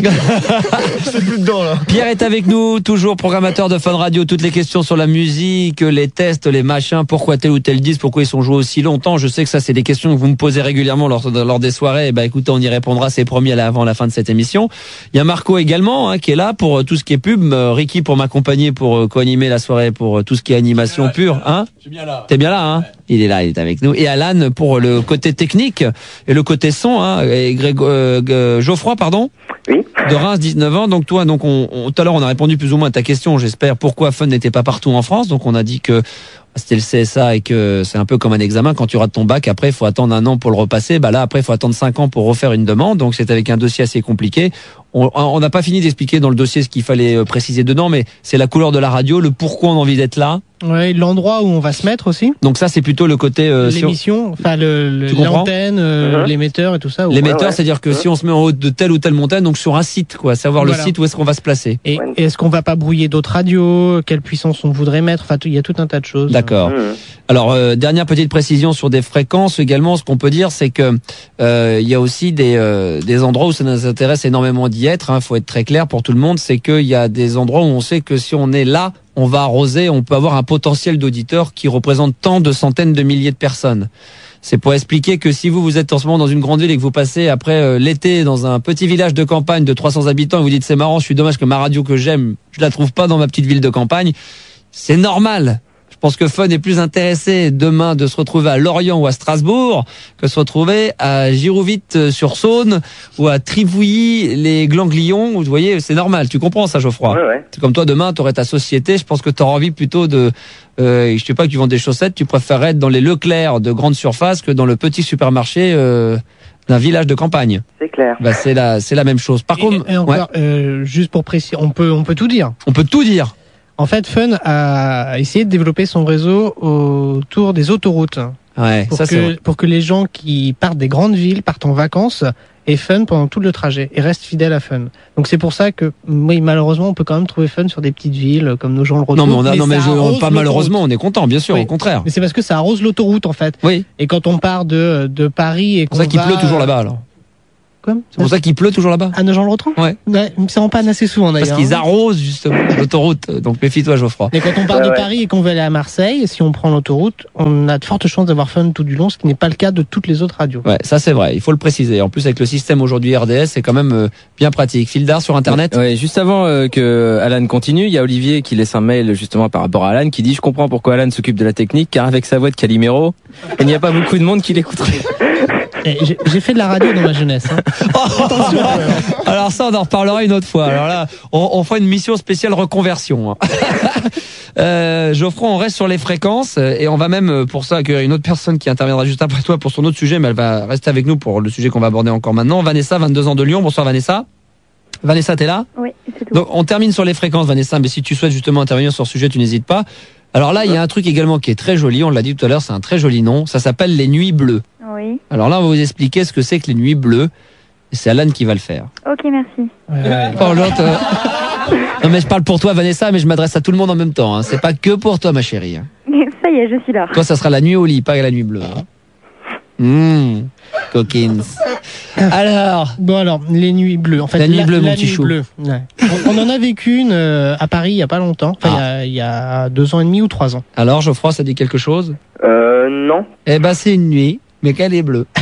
Je fais plus dedans, là. Pierre est avec nous, toujours programmateur de Fun Radio. Toutes les questions sur la musique, les tests, les machins, pourquoi tel ou tel disque, pourquoi ils sont joués aussi longtemps. Je sais que ça, c'est des questions que vous me posez régulièrement lors, lors des soirées. Et bah, écoutez, on y répondra, c'est promis, avant la fin de cette émission. Il y a Marco également, hein, qui est là pour tout ce qui est pub. Euh, Ricky pour m'accompagner, pour euh, co-animer la soirée, pour tout ce qui est animation pure, hein? Je suis bien là. T'es bien là, hein? Ouais. Il est là, il est avec nous. Et Alan pour le côté technique et le côté son, hein? Et Greg, euh, euh, Geoffroy, pardon? Oui. De Reims, dix-neuf ans. Donc toi, donc on, on, tout à l'heure, on a répondu plus ou moins à ta question, j'espère, pourquoi Fun n'était pas partout en France. Donc on a dit que c'était le C S A et que c'est un peu comme un examen. Quand tu rates ton bac, après, il faut attendre un an pour le repasser. Bah là, après, il faut attendre cinq ans pour refaire une demande. Donc c'est avec un dossier assez compliqué. On n'a pas fini d'expliquer dans le dossier ce qu'il fallait préciser dedans, mais c'est la couleur de la radio, le pourquoi on a envie d'être là. Ouais, l'endroit où on va se mettre aussi. Donc ça, c'est plutôt le côté euh, l'émission, enfin le, le l'antenne, euh, mmh. l'émetteur et tout ça. L'émetteur, ouais, ouais. c'est-à-dire que mmh. si on se met en haut de telle ou telle montagne, donc sur un site, quoi, savoir voilà. le site où est-ce qu'on va se placer. Et ouais. est-ce qu'on va pas brouiller d'autres radios, quelle puissance on voudrait mettre, enfin il y a tout un tas de choses. D'accord. Mmh. Alors euh, dernière petite précision sur des fréquences également, ce qu'on peut dire, c'est que euh, il y a aussi des euh, des endroits où ça nous intéresse énormément d'y être. Hein, faut être très clair pour tout le monde, c'est qu'il y a des endroits où on sait que si on est là, on va arroser, on peut avoir un potentiel d'auditeurs qui représente tant de centaines de milliers de personnes. C'est pour expliquer que si vous, vous êtes en ce moment dans une grande ville et que vous passez après euh, l'été dans un petit village de campagne de trois cents habitants et vous dites c'est marrant, je suis dommage que ma radio que j'aime, je la trouve pas dans ma petite ville de campagne, c'est normal. Je pense que Fun est plus intéressé demain de se retrouver à Lorient ou à Strasbourg que de se retrouver à Girouvite-sur-Saône ou à Trivouilly, les Ganglions. Vous voyez, c'est normal. Tu comprends ça, Geoffroy? Ouais, ouais. C'est comme toi, demain, tu aurais ta société. Je pense que tu auras envie plutôt de... Euh, je sais pas que tu vends des chaussettes. Tu préférerais être dans les Leclerc de grande surface que dans le petit supermarché euh, d'un village de campagne. C'est clair. Bah, c'est la, c'est la même chose. Par et, contre... Et encore, ouais. euh, juste pour préciser, on peut, on peut tout dire. On peut tout dire. En fait, Fun a essayé de développer son réseau autour des autoroutes. Ouais, pour ça c'est que vrai. pour que les gens qui partent des grandes villes partent en vacances et Fun pendant tout le trajet et restent fidèles à Fun. Donc c'est pour ça que oui, malheureusement, on peut quand même trouver Fun sur des petites villes comme nos gens le retrouvent. Non mais on a, non mais ça je, arrose pas l'autoroute. malheureusement, on est content, bien sûr, Oui. au contraire. Mais c'est parce que ça arrose l'autoroute en fait. Oui. Et quand on part de de Paris et C'est qu'on pour ça qu'il va, pleut toujours là-bas alors. Quoi C'est pour ça qu'il pleut toujours là-bas. À Nogent-le-Rotrou. Ouais. Ouais, ça en panne assez souvent d'ailleurs. Parce qu'ils hein. arrosent justement l'autoroute. Donc méfie-toi, Geoffroy. Mais quand on part Ouais, de ouais. Paris et qu'on veut aller à Marseille, si on prend l'autoroute, on a de fortes chances d'avoir Fun tout du long, ce qui n'est pas le cas de toutes les autres radios. Ouais, ça c'est vrai. Il faut le préciser. En plus avec le système aujourd'hui R D S, c'est quand même euh, bien pratique. Fil d'art sur Internet. Ouais, juste avant euh, que Alan continue, il y a Olivier qui laisse un mail justement par rapport à Alan qui dit: je comprends pourquoi Alan s'occupe de la technique, car avec sa voix de Calimero, il n'y a pas beaucoup de monde qui l'écouterait. Et J'ai j'ai fait de la radio dans ma jeunesse. Hein. Oh, alors ça, on en reparlera une autre fois. Alors là, on, on fera une mission spéciale reconversion. hein. euh, Geoffroy, on reste sur les fréquences et on va même pour ça accueillir une autre personne qui interviendra juste après toi pour son autre sujet, mais elle va rester avec nous pour le sujet qu'on va aborder encore maintenant. Vanessa, vingt-deux ans de Lyon. Bonsoir Vanessa. Vanessa, t'es là? Oui, c'est tout. Donc on termine sur les fréquences, Vanessa, mais si tu souhaites justement intervenir sur ce sujet, tu n'hésites pas. Alors là, il y a un truc également qui est très joli, on l'a dit tout à l'heure, c'est un très joli nom, ça s'appelle les nuits bleues. Oui. Alors là, on va vous expliquer ce que c'est que les nuits bleues, et c'est Alan qui va le faire. Ok, merci. Oh, l'autre, euh, Non mais je parle pour toi Vanessa, mais je m'adresse à tout le monde en même temps, hein. C'est pas que pour toi ma chérie. Ça y est, je suis là. Toi, ça sera la nuit au lit, pas la nuit bleue. Hein. Mmh, coquines. Alors, Bon alors, les nuits bleues. En fait, La nuit bleue, mon petit nuit chou. bleue. Ouais. On, on en a vécu une euh, à Paris il y a pas longtemps. Enfin, il y a- il y, a deux ans et demi ou trois ans. alors Geoffroy, ça dit quelque chose? Euh, non. Eh ben c'est une nuit, mais qu'elle est bleue.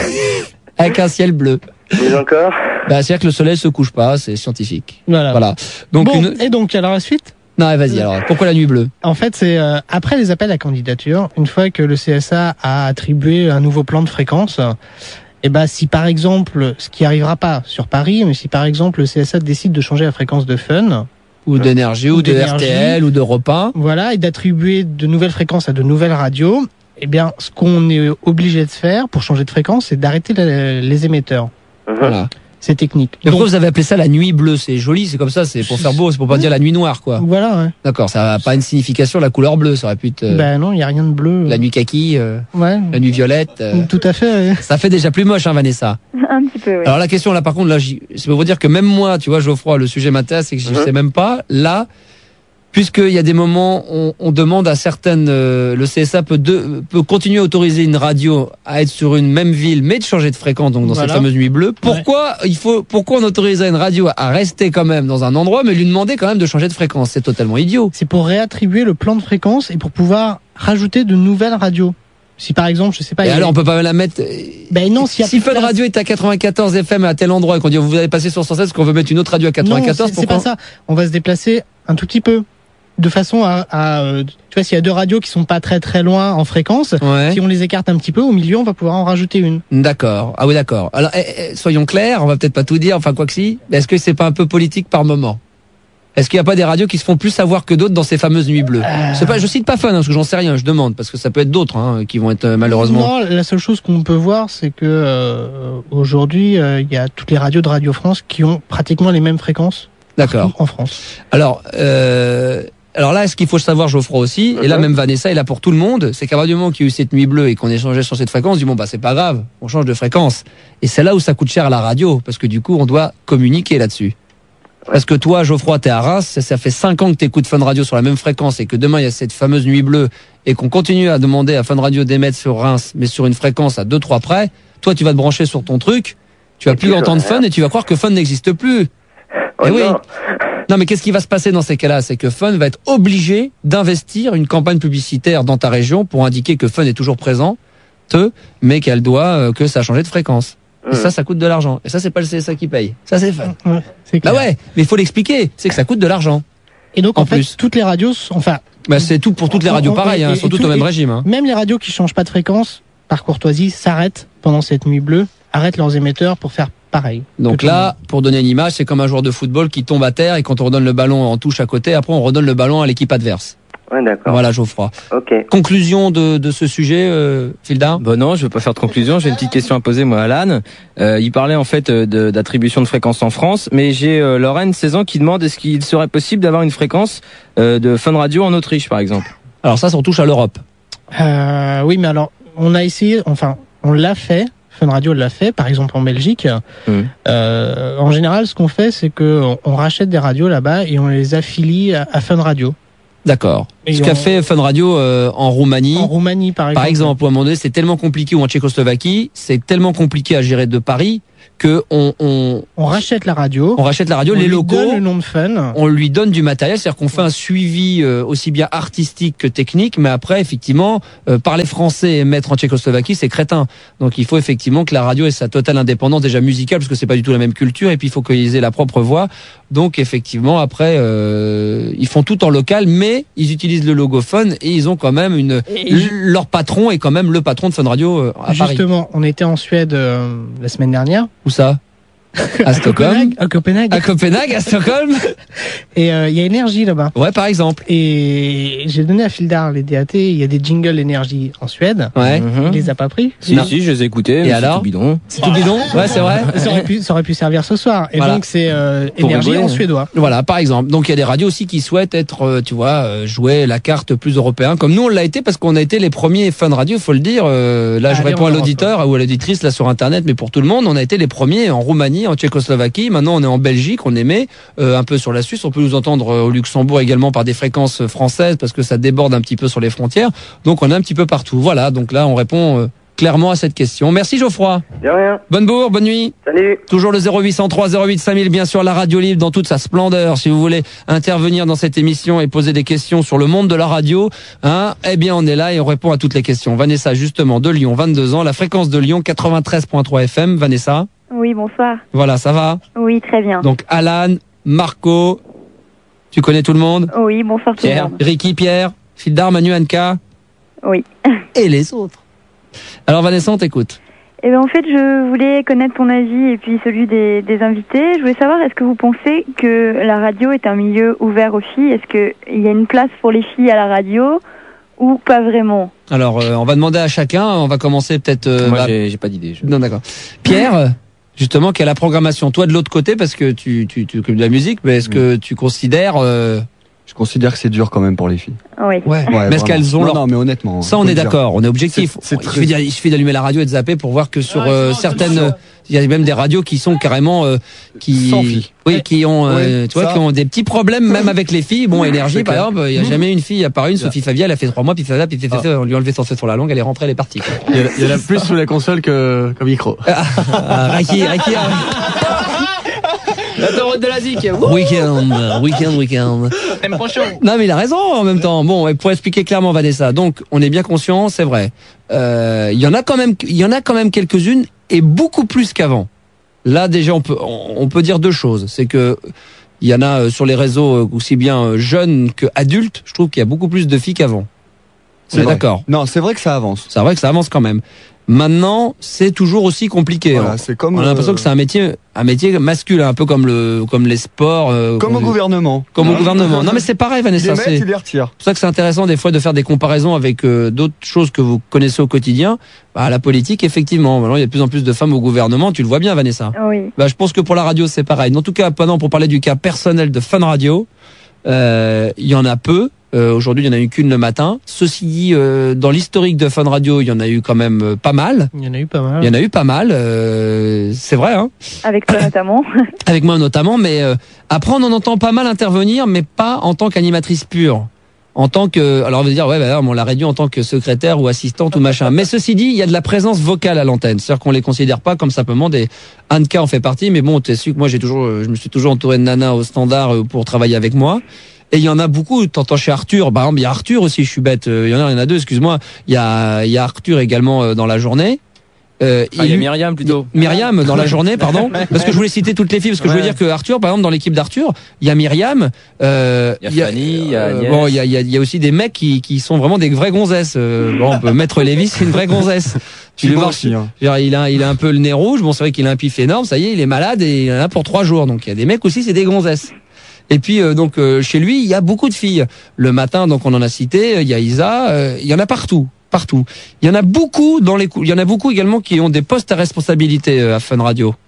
Avec un ciel bleu. Mais encore. Bah, c'est-à-dire que le soleil se couche pas, c'est scientifique. Voilà. Voilà. Donc bon, une... et donc alors la suite. Non, vas-y alors. Pourquoi la nuit bleue? En fait, c'est euh, après les appels à candidature, une fois que le C S A a attribué un nouveau plan de fréquence, et ben si par exemple, ce qui arrivera pas sur Paris, mais si par exemple le C S A décide de changer la fréquence de Fun, Ou d'énergie, ou, Ou de d'énergie. R T L, ou de repas. voilà, et d'attribuer de nouvelles fréquences à de nouvelles radios, eh bien, ce qu'on est obligé de faire pour changer de fréquence, c'est d'arrêter la- les émetteurs. Mhm. Voilà. C'est technique. Mais pourquoi Donc, vous avez appelé ça la nuit bleue? C'est joli, c'est comme ça, c'est pour faire beau, c'est pour pas dire la nuit noire, quoi. voilà. Ouais. D'accord, ça n'a pas une signification, la couleur bleue, ça aurait pu être euh, Ben non, il y a rien de bleu. la nuit kaki, euh, Ouais. la nuit violette. euh, Tout à fait. Ouais. ça fait déjà plus moche, hein, Vanessa. Un petit peu, oui. Alors la question là, par contre, là, j'y- c'est pour vous dire que même moi, tu vois, Geoffroy, le sujet m'intéresse et que je Mhm. sais même pas. Là, puisqu'il y a des moments, on, on demande à certaines, euh, le C S A peut, de, peut continuer à autoriser une radio à être sur une même ville, mais de changer de fréquence, donc dans Voilà. cette fameuse nuit bleue. Pourquoi il faut, pourquoi on autoriserait une radio à rester quand même dans un endroit, mais lui demander quand même de changer de fréquence? C'est totalement idiot. C'est pour réattribuer le plan de fréquence et pour pouvoir rajouter de nouvelles radios. Si par exemple, je sais pas. Et il y a- alors on peut pas la mettre. Ben non, s'il y a Si plus Fun de place- Radio est à quatre-vingt-quatorze F M à tel endroit et qu'on dit vous allez passer sur cent seize, qu'on veut mettre une autre radio à quatre-vingt-quatorze, non, c'est- c'est pourquoi pas ça. On va se déplacer un tout petit peu, de façon à, à euh, tu vois, s'il y a deux radios qui sont pas très très loin en fréquence, Ouais. si on les écarte un petit peu, au milieu, on va pouvoir en rajouter une. D'accord. Ah oui, d'accord. Alors, eh, eh, soyons clairs, on va peut-être pas tout dire, enfin quoi que si. Mais est-ce que c'est pas un peu politique par moment? Est-ce qu'il n'y a pas des radios qui se font plus savoir que d'autres dans ces fameuses nuits bleues? Euh. C'est pas, je cite pas Fun, hein, parce que j'en sais rien, je demande, parce que ça peut être d'autres hein, qui vont être euh, malheureusement. Non, la seule chose qu'on peut voir, c'est que euh, aujourd'hui, euh, il y a toutes les radios de Radio France qui ont pratiquement les mêmes fréquences D'accord. en France. Alors, euh, alors là, ce qu'il faut savoir, Geoffroy aussi, et là même Vanessa est là pour tout le monde, c'est qu'à partir du moment qu'il y a eu cette nuit bleue et qu'on échangeait sur cette fréquence, du bon bah c'est pas grave, on change de fréquence. Et c'est là où ça coûte cher à la radio, parce que du coup on doit communiquer là-dessus. Parce que toi, Geoffroy, t'es à Reims, ça, ça fait cinq ans que t'écoutes Fun Radio sur la même fréquence et que demain il y a cette fameuse nuit bleue et qu'on continue à demander à Fun Radio d'émettre sur Reims, mais sur une fréquence à deux trois près, toi tu vas te brancher sur ton truc, tu vas Et plus puis, entendre je- Fun et tu vas croire que Fun n'existe plus. Oh Eh oui. non. Non, mais qu'est-ce qui va se passer dans ces cas-là? C'est que Fun va être obligé d'investir une campagne publicitaire dans ta région pour indiquer que Fun est toujours présent, te, mais qu'elle doit, euh, que ça a changé de fréquence. Et Mhm. ça, ça coûte de l'argent. Et ça, c'est pas le C S A qui paye. Ça, c'est Fun. Ouais, c'est Bah clair. ouais, mais il faut l'expliquer. C'est que ça coûte de l'argent. Et donc, en, en fait, plus. toutes les radios, sont- enfin, Bah, c'est tout pour toutes les radios On- on- pareil, hein, et- sont et toutes tout- au même et- régime. Hein. même les radios qui changent pas de fréquence, par courtoisie, s'arrêtent pendant cette nuit bleue, arrêtent leurs émetteurs pour faire pareil. Donc Que tout le là, pour donner une image, c'est comme un joueur de football qui tombe à terre et quand on redonne le ballon en touche à côté, après on redonne le ballon à l'équipe adverse. Ouais, d'accord. Voilà, Geoffroy. Ok. Conclusion de, de ce sujet, euh, Filda? Bon non, je veux pas faire de conclusion. J'ai une petite question à poser moi à Alan. Euh, il parlait en fait euh, de- d'attribution de fréquences en France, mais j'ai euh, Lorraine, seize ans, qui demande est-ce qu'il serait possible d'avoir une fréquence euh, de Fun Radio en Autriche, par exemple. Alors ça, ça on touche à l'Europe. Euh, oui, mais alors, on a essayé, enfin, on l'a fait. Fun Radio l'a fait, par exemple en Belgique. Mmh. Euh, en général, ce qu'on fait, c'est que on, on rachète des radios là-bas et on les affilie à, à Fun Radio. D'accord. Et ce on... qu'a fait Fun Radio euh, en Roumanie. En Roumanie, par exemple. Par exemple, à un moment donné, c'est tellement compliqué, ou en Tchécoslovaquie, c'est tellement compliqué à gérer de Paris que on on, on rachète la radio. On rachète la radio, on les lui locaux. Donne le nom de Fun. On lui donne du matériel, c'est-à-dire qu'on fait un suivi euh, aussi bien artistique que technique, mais après effectivement euh, parler français et mettre en Tchécoslovaquie, c'est crétin. Donc il faut effectivement que la radio ait sa totale indépendance déjà musicale, parce que c'est pas du tout la même culture, et puis il faut qu'ils aient la propre voix. Donc effectivement après euh, ils font tout en local, mais ils utilisent le logo Fun et ils ont quand même une et leur patron est quand même le patron de Fun Radio euh, à Paris. Justement, on était en Suède euh, la semaine dernière. Où ça? À Stockholm, à Copenhague, à Copenhague, à Stockholm. Et il euh, y a énergie là-bas. Ouais, par exemple. Et j'ai donné à Fildar les D A T. Il y a des jingles énergie en Suède. Ouais. Mm-hmm. Il les a pas pris. Si, non. si, je les ai écoutés. Et alors? C'est tout bidon. C'est tout bidon. Ouais, c'est vrai. Ça aurait pu, ça aurait pu servir ce soir. Et voilà. Donc c'est euh, énergie en suédois. Voilà, par exemple. Donc il y a des radios aussi qui souhaitent être, euh, tu vois, euh, jouer la carte plus européen. Comme nous, on l'a été parce qu'on a été les premiers Fun Radio, faut le dire. Euh, là, ah, je réponds à l'auditeur ou à l'auditrice là sur Internet, mais pour tout le monde, on a été les premiers en Roumanie, en Tchécoslovaquie. Maintenant, on est en Belgique, on émet euh, un peu sur la Suisse. On peut nous entendre euh, au Luxembourg également par des fréquences françaises parce que ça déborde un petit peu sur les frontières. Donc, on est un petit peu partout. Voilà. Donc là, on répond euh, clairement à cette question. Merci Geoffroy. De rien. Bonne bourre, bonne nuit. Salut. Toujours le zéro huit cent trois zéro huit cinq mille, bien sûr, la radio libre dans toute sa splendeur. Si vous voulez intervenir dans cette émission et poser des questions sur le monde de la radio, hein, eh bien, on est là et on répond à toutes les questions. Vanessa, justement, de Lyon, vingt-deux ans, la fréquence de Lyon, quatre-vingt-treize virgule trois F M. Vanessa. Oui, bonsoir. Voilà, ça va? Oui, très bien. Donc, Alan, Marco, tu connais tout le monde? Oui, bonsoir tout Pierre, le monde. Ricky, Pierre, Fildar, Manu, Anka. Oui. Et les autres. Alors, Vanessa, on t'écoute. Eh bien, en fait, je voulais connaître ton avis et puis celui des, des invités. Je voulais savoir, est-ce que vous pensez que la radio est un milieu ouvert aux filles? Est-ce qu'il y a une place pour les filles à la radio ou pas vraiment? Alors, euh, on va demander à chacun. On va commencer peut-être... Euh, Moi, bah... j'ai, j'ai pas d'idée. Je... Non, d'accord. Pierre, justement, quelle est la programmation? Toi, de l'autre côté, parce que tu tu tu occupes de la musique, mais est-ce que tu considères... Euh... Je considère que c'est dur quand même pour les filles. Oui. Ouais. ouais mais est-ce qu'elles ont non, leur... non, mais honnêtement. Ça, on est d'accord, on est objectif. C'est, c'est il, suffit très... il suffit d'allumer la radio et de zapper pour voir que sur euh, certaines, il y a même des radios qui sont carrément euh, qui, sans filles. Oui, ouais. qui ont, euh, ouais, tu vois, ça. qui ont des petits problèmes même avec les filles. Bon, énergie, par exemple, il y a jamais une fille, à part une, Sophie Favia, elle a fait trois mois, puis ça, puis fait, on lui a enlevé son fait sur la langue, elle est rentrée, elle est partie. Il y, a, il y en a plus sous la console que qu'au micro. Ah, Raki, Raki. L'autoroute de la Zik. Week-end, week-end, week-end. Même prochain. Non, mais il a raison en même temps. Bon, et pour expliquer clairement Vanessa, donc on est bien conscient, c'est vrai. Euh, il y en a quand même, il y en a quand même quelques-unes et beaucoup plus qu'avant. Là déjà, on peut, on peut dire deux choses. C'est que il y en a sur les réseaux aussi bien jeunes que adultes. Je trouve qu'il y a beaucoup plus de filles qu'avant. C'est d'accord. Non, c'est vrai que ça avance. C'est vrai que ça avance quand même. Maintenant, c'est toujours aussi compliqué. Voilà, hein. c'est comme on a l'impression euh... que c'est un métier, un métier masculin, un peu comme le, comme les sports, euh, comme au les... gouvernement. Comme non. au gouvernement. Non, mais c'est pareil, Vanessa. C'est c'est pour ça que c'est intéressant des fois de faire des comparaisons avec euh, d'autres choses que vous connaissez au quotidien. Bah, la politique, effectivement. Maintenant, il y a de plus en plus de femmes au gouvernement. Tu le vois bien, Vanessa. Oui. Bah, je pense que pour la radio, c'est pareil. En tout cas, pendant pour parler du cas personnel de Fun Radio, euh, il y en a peu. Euh, aujourd'hui, il y en a eu qu'une le matin. Ceci dit, euh, dans l'historique de Fun Radio, il y en a eu quand même euh, pas mal. Il y en a eu pas mal. Il y en a eu pas mal. Euh, c'est vrai, hein. Avec toi notamment. Avec moi notamment, mais euh, après on en entend pas mal intervenir, mais pas en tant qu'animatrice pure. En tant que, alors on va dire ouais, bah, on l'a réduit en tant que secrétaire ou assistante ou machin. Mais ceci dit, il y a de la présence vocale à l'antenne, c'est-à-dire qu'on les considère pas comme simplement des. Anka en fait partie, mais bon, t'es su que moi j'ai toujours, je me suis toujours entouré de nanas au standard pour travailler avec moi. Et il y en a beaucoup, t'entends chez Arthur, par exemple, il y a Arthur aussi, je suis bête, il y en a, il y en a deux, excuse-moi. Il y a, il y a Arthur également dans la journée. Euh, ah, il y a Myriam plutôt. Myriam dans la journée, pardon. Parce que je voulais citer toutes les filles, parce que ouais. je voulais dire que Arthur, par exemple, dans l'équipe d'Arthur, il y a Myriam, euh, il y a Fanny, il y a Agnès. Euh, bon, il y a, il y a, il y a aussi des mecs qui, qui sont vraiment des vraies gonzesses. Euh, bon, on peut mettre Lévis, c'est une vraie gonzesse. Tu le vois aussi, hein. Il a, il a un peu le nez rouge. Bon, c'est vrai qu'il a un pif énorme. Ça y est, il est malade et il en a pour trois jours. Donc il y a des mecs aussi, c'est des gonzesses. Et puis euh, donc euh, chez lui, il y a beaucoup de filles. Le matin, donc on en a cité, il y a Isa, euh, il y en a partout, partout. Il y en a beaucoup dans les, il y en a beaucoup également qui ont des postes à responsabilité euh, à Fun Radio.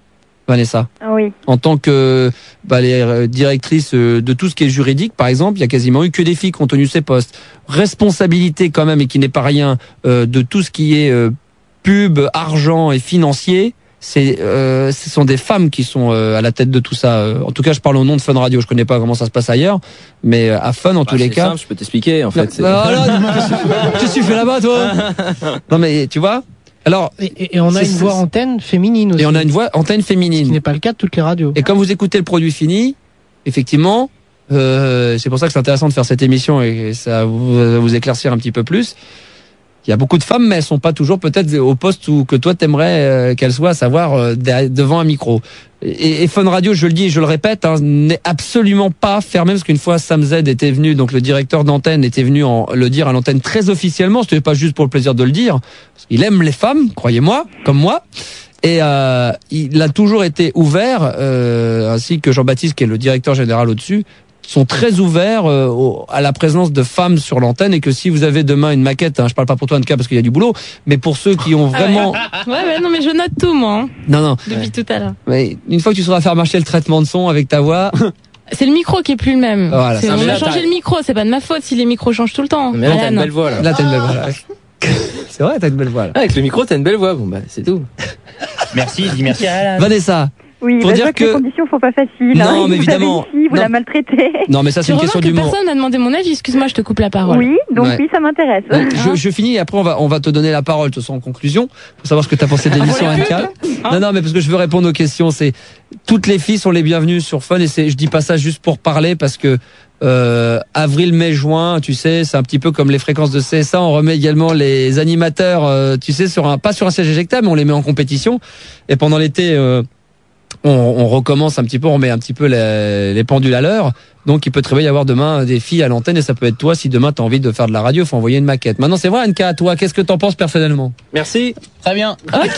Vanessa. Oui. En tant que bah, les euh, directrices euh, de tout ce qui est juridique, par exemple, il y a quasiment eu que des filles qui ont tenu ces postes. Responsabilité quand même, et qui n'est pas rien, euh, de tout ce qui est euh, pub, argent et financier. C'est, euh, ce sont des femmes qui sont euh, à la tête de tout ça. En tout cas, je parle au nom de Fun Radio. Je connais pas comment ça se passe ailleurs, mais à Fun, en bah, tous les cas. Simple, je peux t'expliquer. En fait, c'est... Non, non, qu'est-ce que tu fais là-bas, toi? Non, mais tu vois. Alors, et, et on a une voix antenne féminine aussi. Et on a une voix antenne féminine. Ce qui n'est pas le cas de toutes les radios. Et quand vous écoutez le produit fini, effectivement, euh, c'est pour ça que c'est intéressant de faire cette émission et ça vous, vous éclaircir un petit peu plus. Il y a beaucoup de femmes, mais elles sont pas toujours peut-être au poste où que toi t'aimerais euh, qu'elles soient, à savoir euh, devant un micro. Et, et Fun Radio, je le dis et je le répète, hein, n'est absolument pas fermé, parce qu'une fois Sam Z était venu, donc le directeur d'antenne était venu en, le dire à l'antenne très officiellement. C'était pas juste pour le plaisir de le dire, parce qu'il aime les femmes, croyez-moi, comme moi. Et euh, il a toujours été ouvert, euh, ainsi que Jean-Baptiste, qui est le directeur général au-dessus, sont très ouverts euh, au, à la présence de femmes sur l'antenne, et que si vous avez demain une maquette, hein, je parle pas pour toi en tout cas parce qu'il y a du boulot, mais pour ceux qui ont vraiment... Ah ouais. ouais, ouais, non mais je note tout moi. Hein, non, non. Depuis ouais. tout à l'heure. Mais une fois que tu sauras faire marcher le traitement de son avec ta voix... C'est le micro qui est plus le même. Voilà, c'est, on a changé le micro, c'est pas de ma faute si les micros changent tout le temps. Mais là, t'as une belle voix là. Là, t'as une belle voix là. C'est vrai, t'as une belle voix là. Ah, avec le micro, t'as une belle voix. Bon bah, c'est tout. Merci, dis merci à Alan. Vanessa. Oui, pour bah, dire que, que les conditions sont pas faciles. Non, hein. mais vous évidemment. Ici, vous non. la maltraitez. Non, mais ça, c'est tu une question que d'humour. Personne m'a demandé mon avis. Excuse-moi, je te coupe la parole. Oui, donc ouais. oui, ça m'intéresse. Ouais, je, je finis et après on va on va te donner la parole, de toute façon, en conclusion, pour savoir ce que t'as pensé de l'émission Anka. Non, non, mais parce que je veux répondre aux questions. C'est toutes les filles sont les bienvenues sur Fun, et c'est je dis pas ça juste pour parler parce que. Euh, avril, mai, juin, tu sais, c'est un petit peu comme les fréquences de C S A. On remet également les animateurs, euh, tu sais, sur un pas sur un siège éjectable, mais on les met en compétition. Et pendant l'été, euh, on, on recommence un petit peu, on remet un petit peu les, les pendules à l'heure. Donc, il peut très bien y avoir demain des filles à l'antenne, et ça peut être toi si demain t'as envie de faire de la radio, faut envoyer une maquette. Maintenant, c'est vrai, Anka, toi, qu'est-ce que t'en penses personnellement? Merci. Très bien. Ok.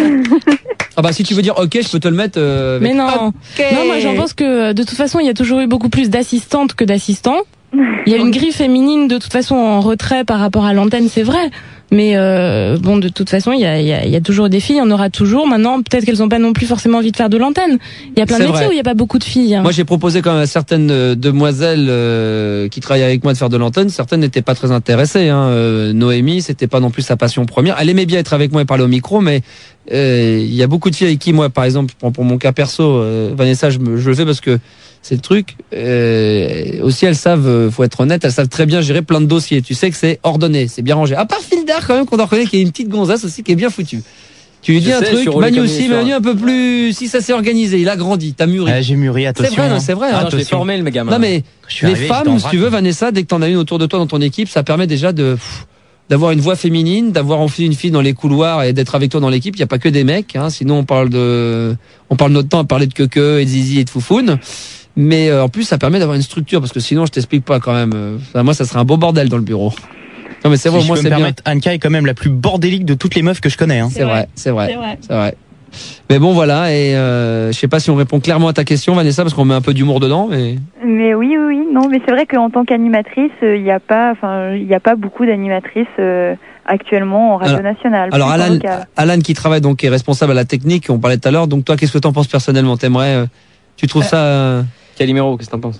Ah bah si tu veux dire ok, je peux te le mettre. Euh, Mais non. Okay. Non, moi j'en pense que de toute façon, il y a toujours eu beaucoup plus d'assistantes que d'assistants. Il y a une grille féminine de toute façon en retrait par rapport à l'antenne, c'est vrai. Mais euh, bon, de toute façon, il y a, il y, a, il y a toujours des filles, il y en aura toujours. Maintenant, peut-être qu'elles n'ont pas non plus forcément envie de faire de l'antenne. Il y a plein c'est de métiers vrai. où il n'y a pas beaucoup de filles. Moi, j'ai proposé quand même à certaines euh, demoiselles euh, qui travaillent avec moi de faire de l'antenne. Certaines n'étaient pas très intéressées. Hein. Euh, Noémie, c'était pas non plus sa passion première. Elle aimait bien être avec moi et parler au micro, mais euh, il y a beaucoup de filles avec qui, moi, par exemple, pour, pour mon cas perso, euh, Vanessa, je, me, je le fais parce que c'est le truc. Euh, aussi, elles savent, euh, faut être honnête, elles savent très bien gérer plein de dossiers. Tu sais que c'est ordonné, c'est bien rangé. À part Fildar, quand même, qu'on doit reconnaître qu'il y a une petite gonzasse aussi qui est bien foutue. Tu lui dis je un sais, truc, Manu aussi, mais Manu un peu plus, si ça s'est organisé, il a grandi, t'as mûri. Ah, j'ai mûri, attention. C'est vrai, non, c'est vrai. Attends, hein. je l'ai formé, le gamin. Non, mais les arrivé, femmes, si tu veux, Vanessa, dès que t'en as une autour de toi dans ton équipe, ça permet déjà de, pff, d'avoir une voix féminine, d'avoir ensuite une fille dans les couloirs et d'être avec toi dans l'équipe. Il n'y a pas que des mecs, hein. Sinon on parle de, on parle notre temps à parler de Keke et de Zizi et de Foufoune. Mais euh, en plus, ça permet d'avoir une structure, parce que sinon, je t'explique pas quand même. Euh, moi, ça serait un beau bordel dans le bureau. Non, mais c'est vrai, si moi, je peux c'est me bien. permettre, Anka est quand même la plus bordélique de toutes les meufs que je connais. Hein. C'est, c'est vrai, c'est vrai, c'est vrai, c'est vrai. Mais bon, voilà. Et euh, je sais pas si on répond clairement à ta question, Vanessa, parce qu'on met un peu d'humour dedans. Mais, mais oui, oui, oui. Non, mais c'est vrai qu'en tant qu'animatrice, il n'y a pas, enfin, il n'y a pas beaucoup d'animatrices euh, actuellement en radio alors, nationale. Alors, Alan, Alan qui travaille donc, qui est responsable à la technique, on parlait tout à l'heure. Donc, toi, qu'est-ce que t'en penses personnellement? T'aimerais, euh, tu trouves ça euh... Calimero, qu'est-ce que t'en penses?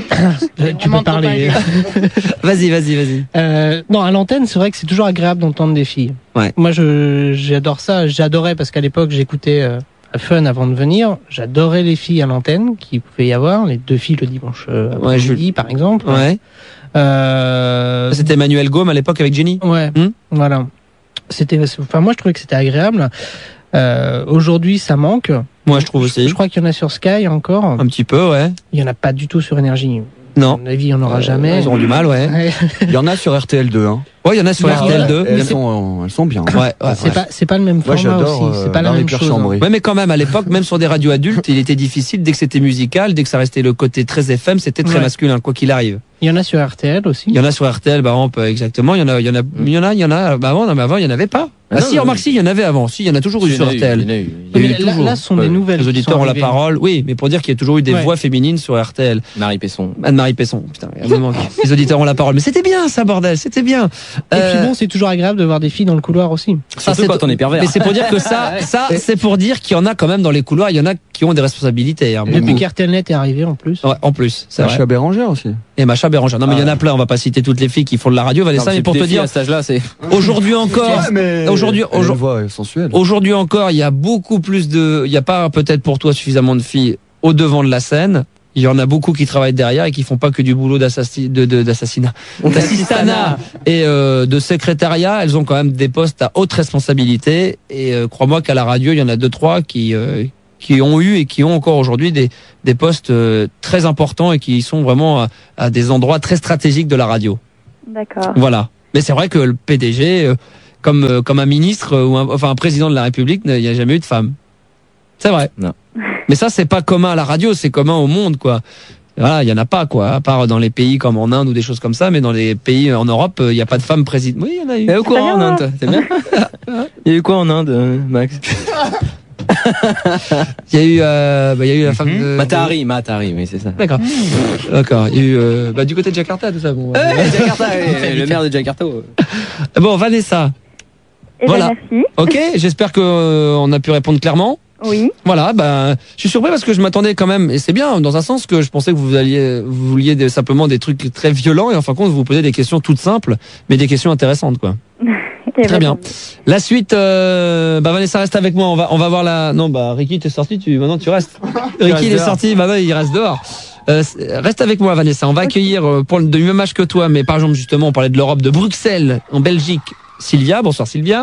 Tu peux parler. Vas-y, vas-y, vas-y. Euh, non, à l'antenne, c'est vrai que c'est toujours agréable d'entendre des filles. Ouais. Moi, je, j'adore ça. J'adorais parce qu'à l'époque, j'écoutais euh, Fun avant de venir. J'adorais les filles à l'antenne qu'il pouvait y avoir, les deux filles le dimanche euh, après-midi, ouais, par exemple. Ouais. Euh... C'était Emmanuel Gaume à l'époque avec Jenny. Ouais. Hum voilà. C'était, enfin, moi, je trouvais que c'était agréable. Euh, aujourd'hui, ça manque. Moi, je trouve aussi. Je, je crois qu'il y en a sur Sky encore. Un petit peu, ouais. Il y en a pas du tout sur Énergie. Non. À mon avis, il y en aura euh, jamais. Ils auront du mal, ouais. Il y en a sur R T L deux, hein. Ouais, il y en a sur non, R T L deux. Elles sont, elles sont bien. Ouais, ouais, c'est ouais. pas, c'est pas le même Moi, format j'adore, aussi. C'est pas euh, la même Marie-Pierre chose. Chambry. Ouais, mais quand même, à l'époque, même sur des radios adultes, il était difficile, dès que c'était musical, dès que ça restait le côté très F M, c'était très ouais. masculin, quoi qu'il arrive. Il y en a sur R T L aussi. Il y en a sur R T L, par exemple, exactement. Il y en a, il y en a, il y en a, il y en a, bah avant, non, mais avant, il y en avait pas. Ah, non, si, mais... remarque, si, il y en avait avant. Si, il y en a toujours eu sur R T L. Il y en a eu. Il y a eu Mais là, toujours. là, ce sont des nouvelles. Les qui auditeurs sont ont la arrivées. parole. Oui, mais pour dire qu'il y a toujours eu des Ouais. voix féminines sur R T L. Marie Pesson. Anne-Marie Pesson. Putain, elle me manque. Les auditeurs ont la parole. Mais c'était bien, ça, bordel. C'était bien. Et Euh, puis bon, c'est toujours agréable de voir des filles dans le couloir aussi. ça, Surtout c'est quand on est pervers. Mais c'est pour dire que ça, ça, c'est pour dire qu'il y en a quand même dans les couloirs. Il y en a qui ont des responsabilités. Hein, Depuis qu'RTLNet est arrivé en plus. Ouais, en plus. C'est Macha Bérangère aussi. Et Macha Bérangère. Non, mais il ah, y en a plein. On va pas citer toutes les filles qui font de la radio, Vanessa, mais pour te dire. À cet âge-là, c'est. Aujourd'hui encore. Ouais, aujourd'hui, aujourd'hui, aujourd'hui encore, il y a beaucoup plus de, il y a pas peut-être pour toi suffisamment de filles au devant de la scène. Il y en a beaucoup qui travaillent derrière et qui font pas que du boulot d'assassinat, de, de, d'assassinat, d'assistanat et euh, de secrétariat. Elles ont quand même des postes à haute responsabilité. Et euh, crois-moi qu'à la radio, il y en a deux trois qui euh, qui ont eu et qui ont encore aujourd'hui des des postes euh, très importants et qui sont vraiment à, à des endroits très stratégiques de la radio. D'accord. Voilà. Mais c'est vrai que le P D G, euh, comme euh, comme un ministre euh, ou un, enfin un président de la République, il n'y a jamais eu de femme. C'est vrai. Non. Mais ça, c'est pas commun à la radio, c'est commun au monde, quoi. Voilà, il y en a pas, quoi. À part dans les pays comme en Inde ou des choses comme ça, mais dans les pays en Europe, il y a pas de femmes présidentes. Oui, il y en a eu. Il y a eu quoi en Inde, toi? C'est bien. Il y a eu quoi en Inde, euh, Max? Il y a eu, euh, bah, il y a eu la femme de Matahari, Matahari, oui, c'est ça. D'accord. D'accord. Il y a eu, euh, bah, du côté de Jakarta, tout ça. Bon. Euh, Jakarta, oui, le maire de Jakarta. Bon, Vanessa. Eh voilà. Ben, merci. Ok, j'espère que euh, on a pu répondre clairement. Oui. Voilà, ben, je suis surpris parce que je m'attendais quand même, et c'est bien, dans un sens que je pensais que vous alliez, vous vouliez des, simplement des trucs très violents, et en fin de compte, vous vous posez des questions toutes simples, mais des questions intéressantes, quoi. Très bien. La suite, euh, bah Vanessa reste avec moi. On va, on va voir la. Non, bah Ricky, t'es sorti. Tu maintenant tu restes. Ricky il est sorti. Maintenant il reste dehors. Euh, reste avec moi, Vanessa. On va accueillir pour le de même âge que toi, mais par exemple justement, on parlait de l'Europe, de Bruxelles, en Belgique. Sylvia, bonsoir Sylvia.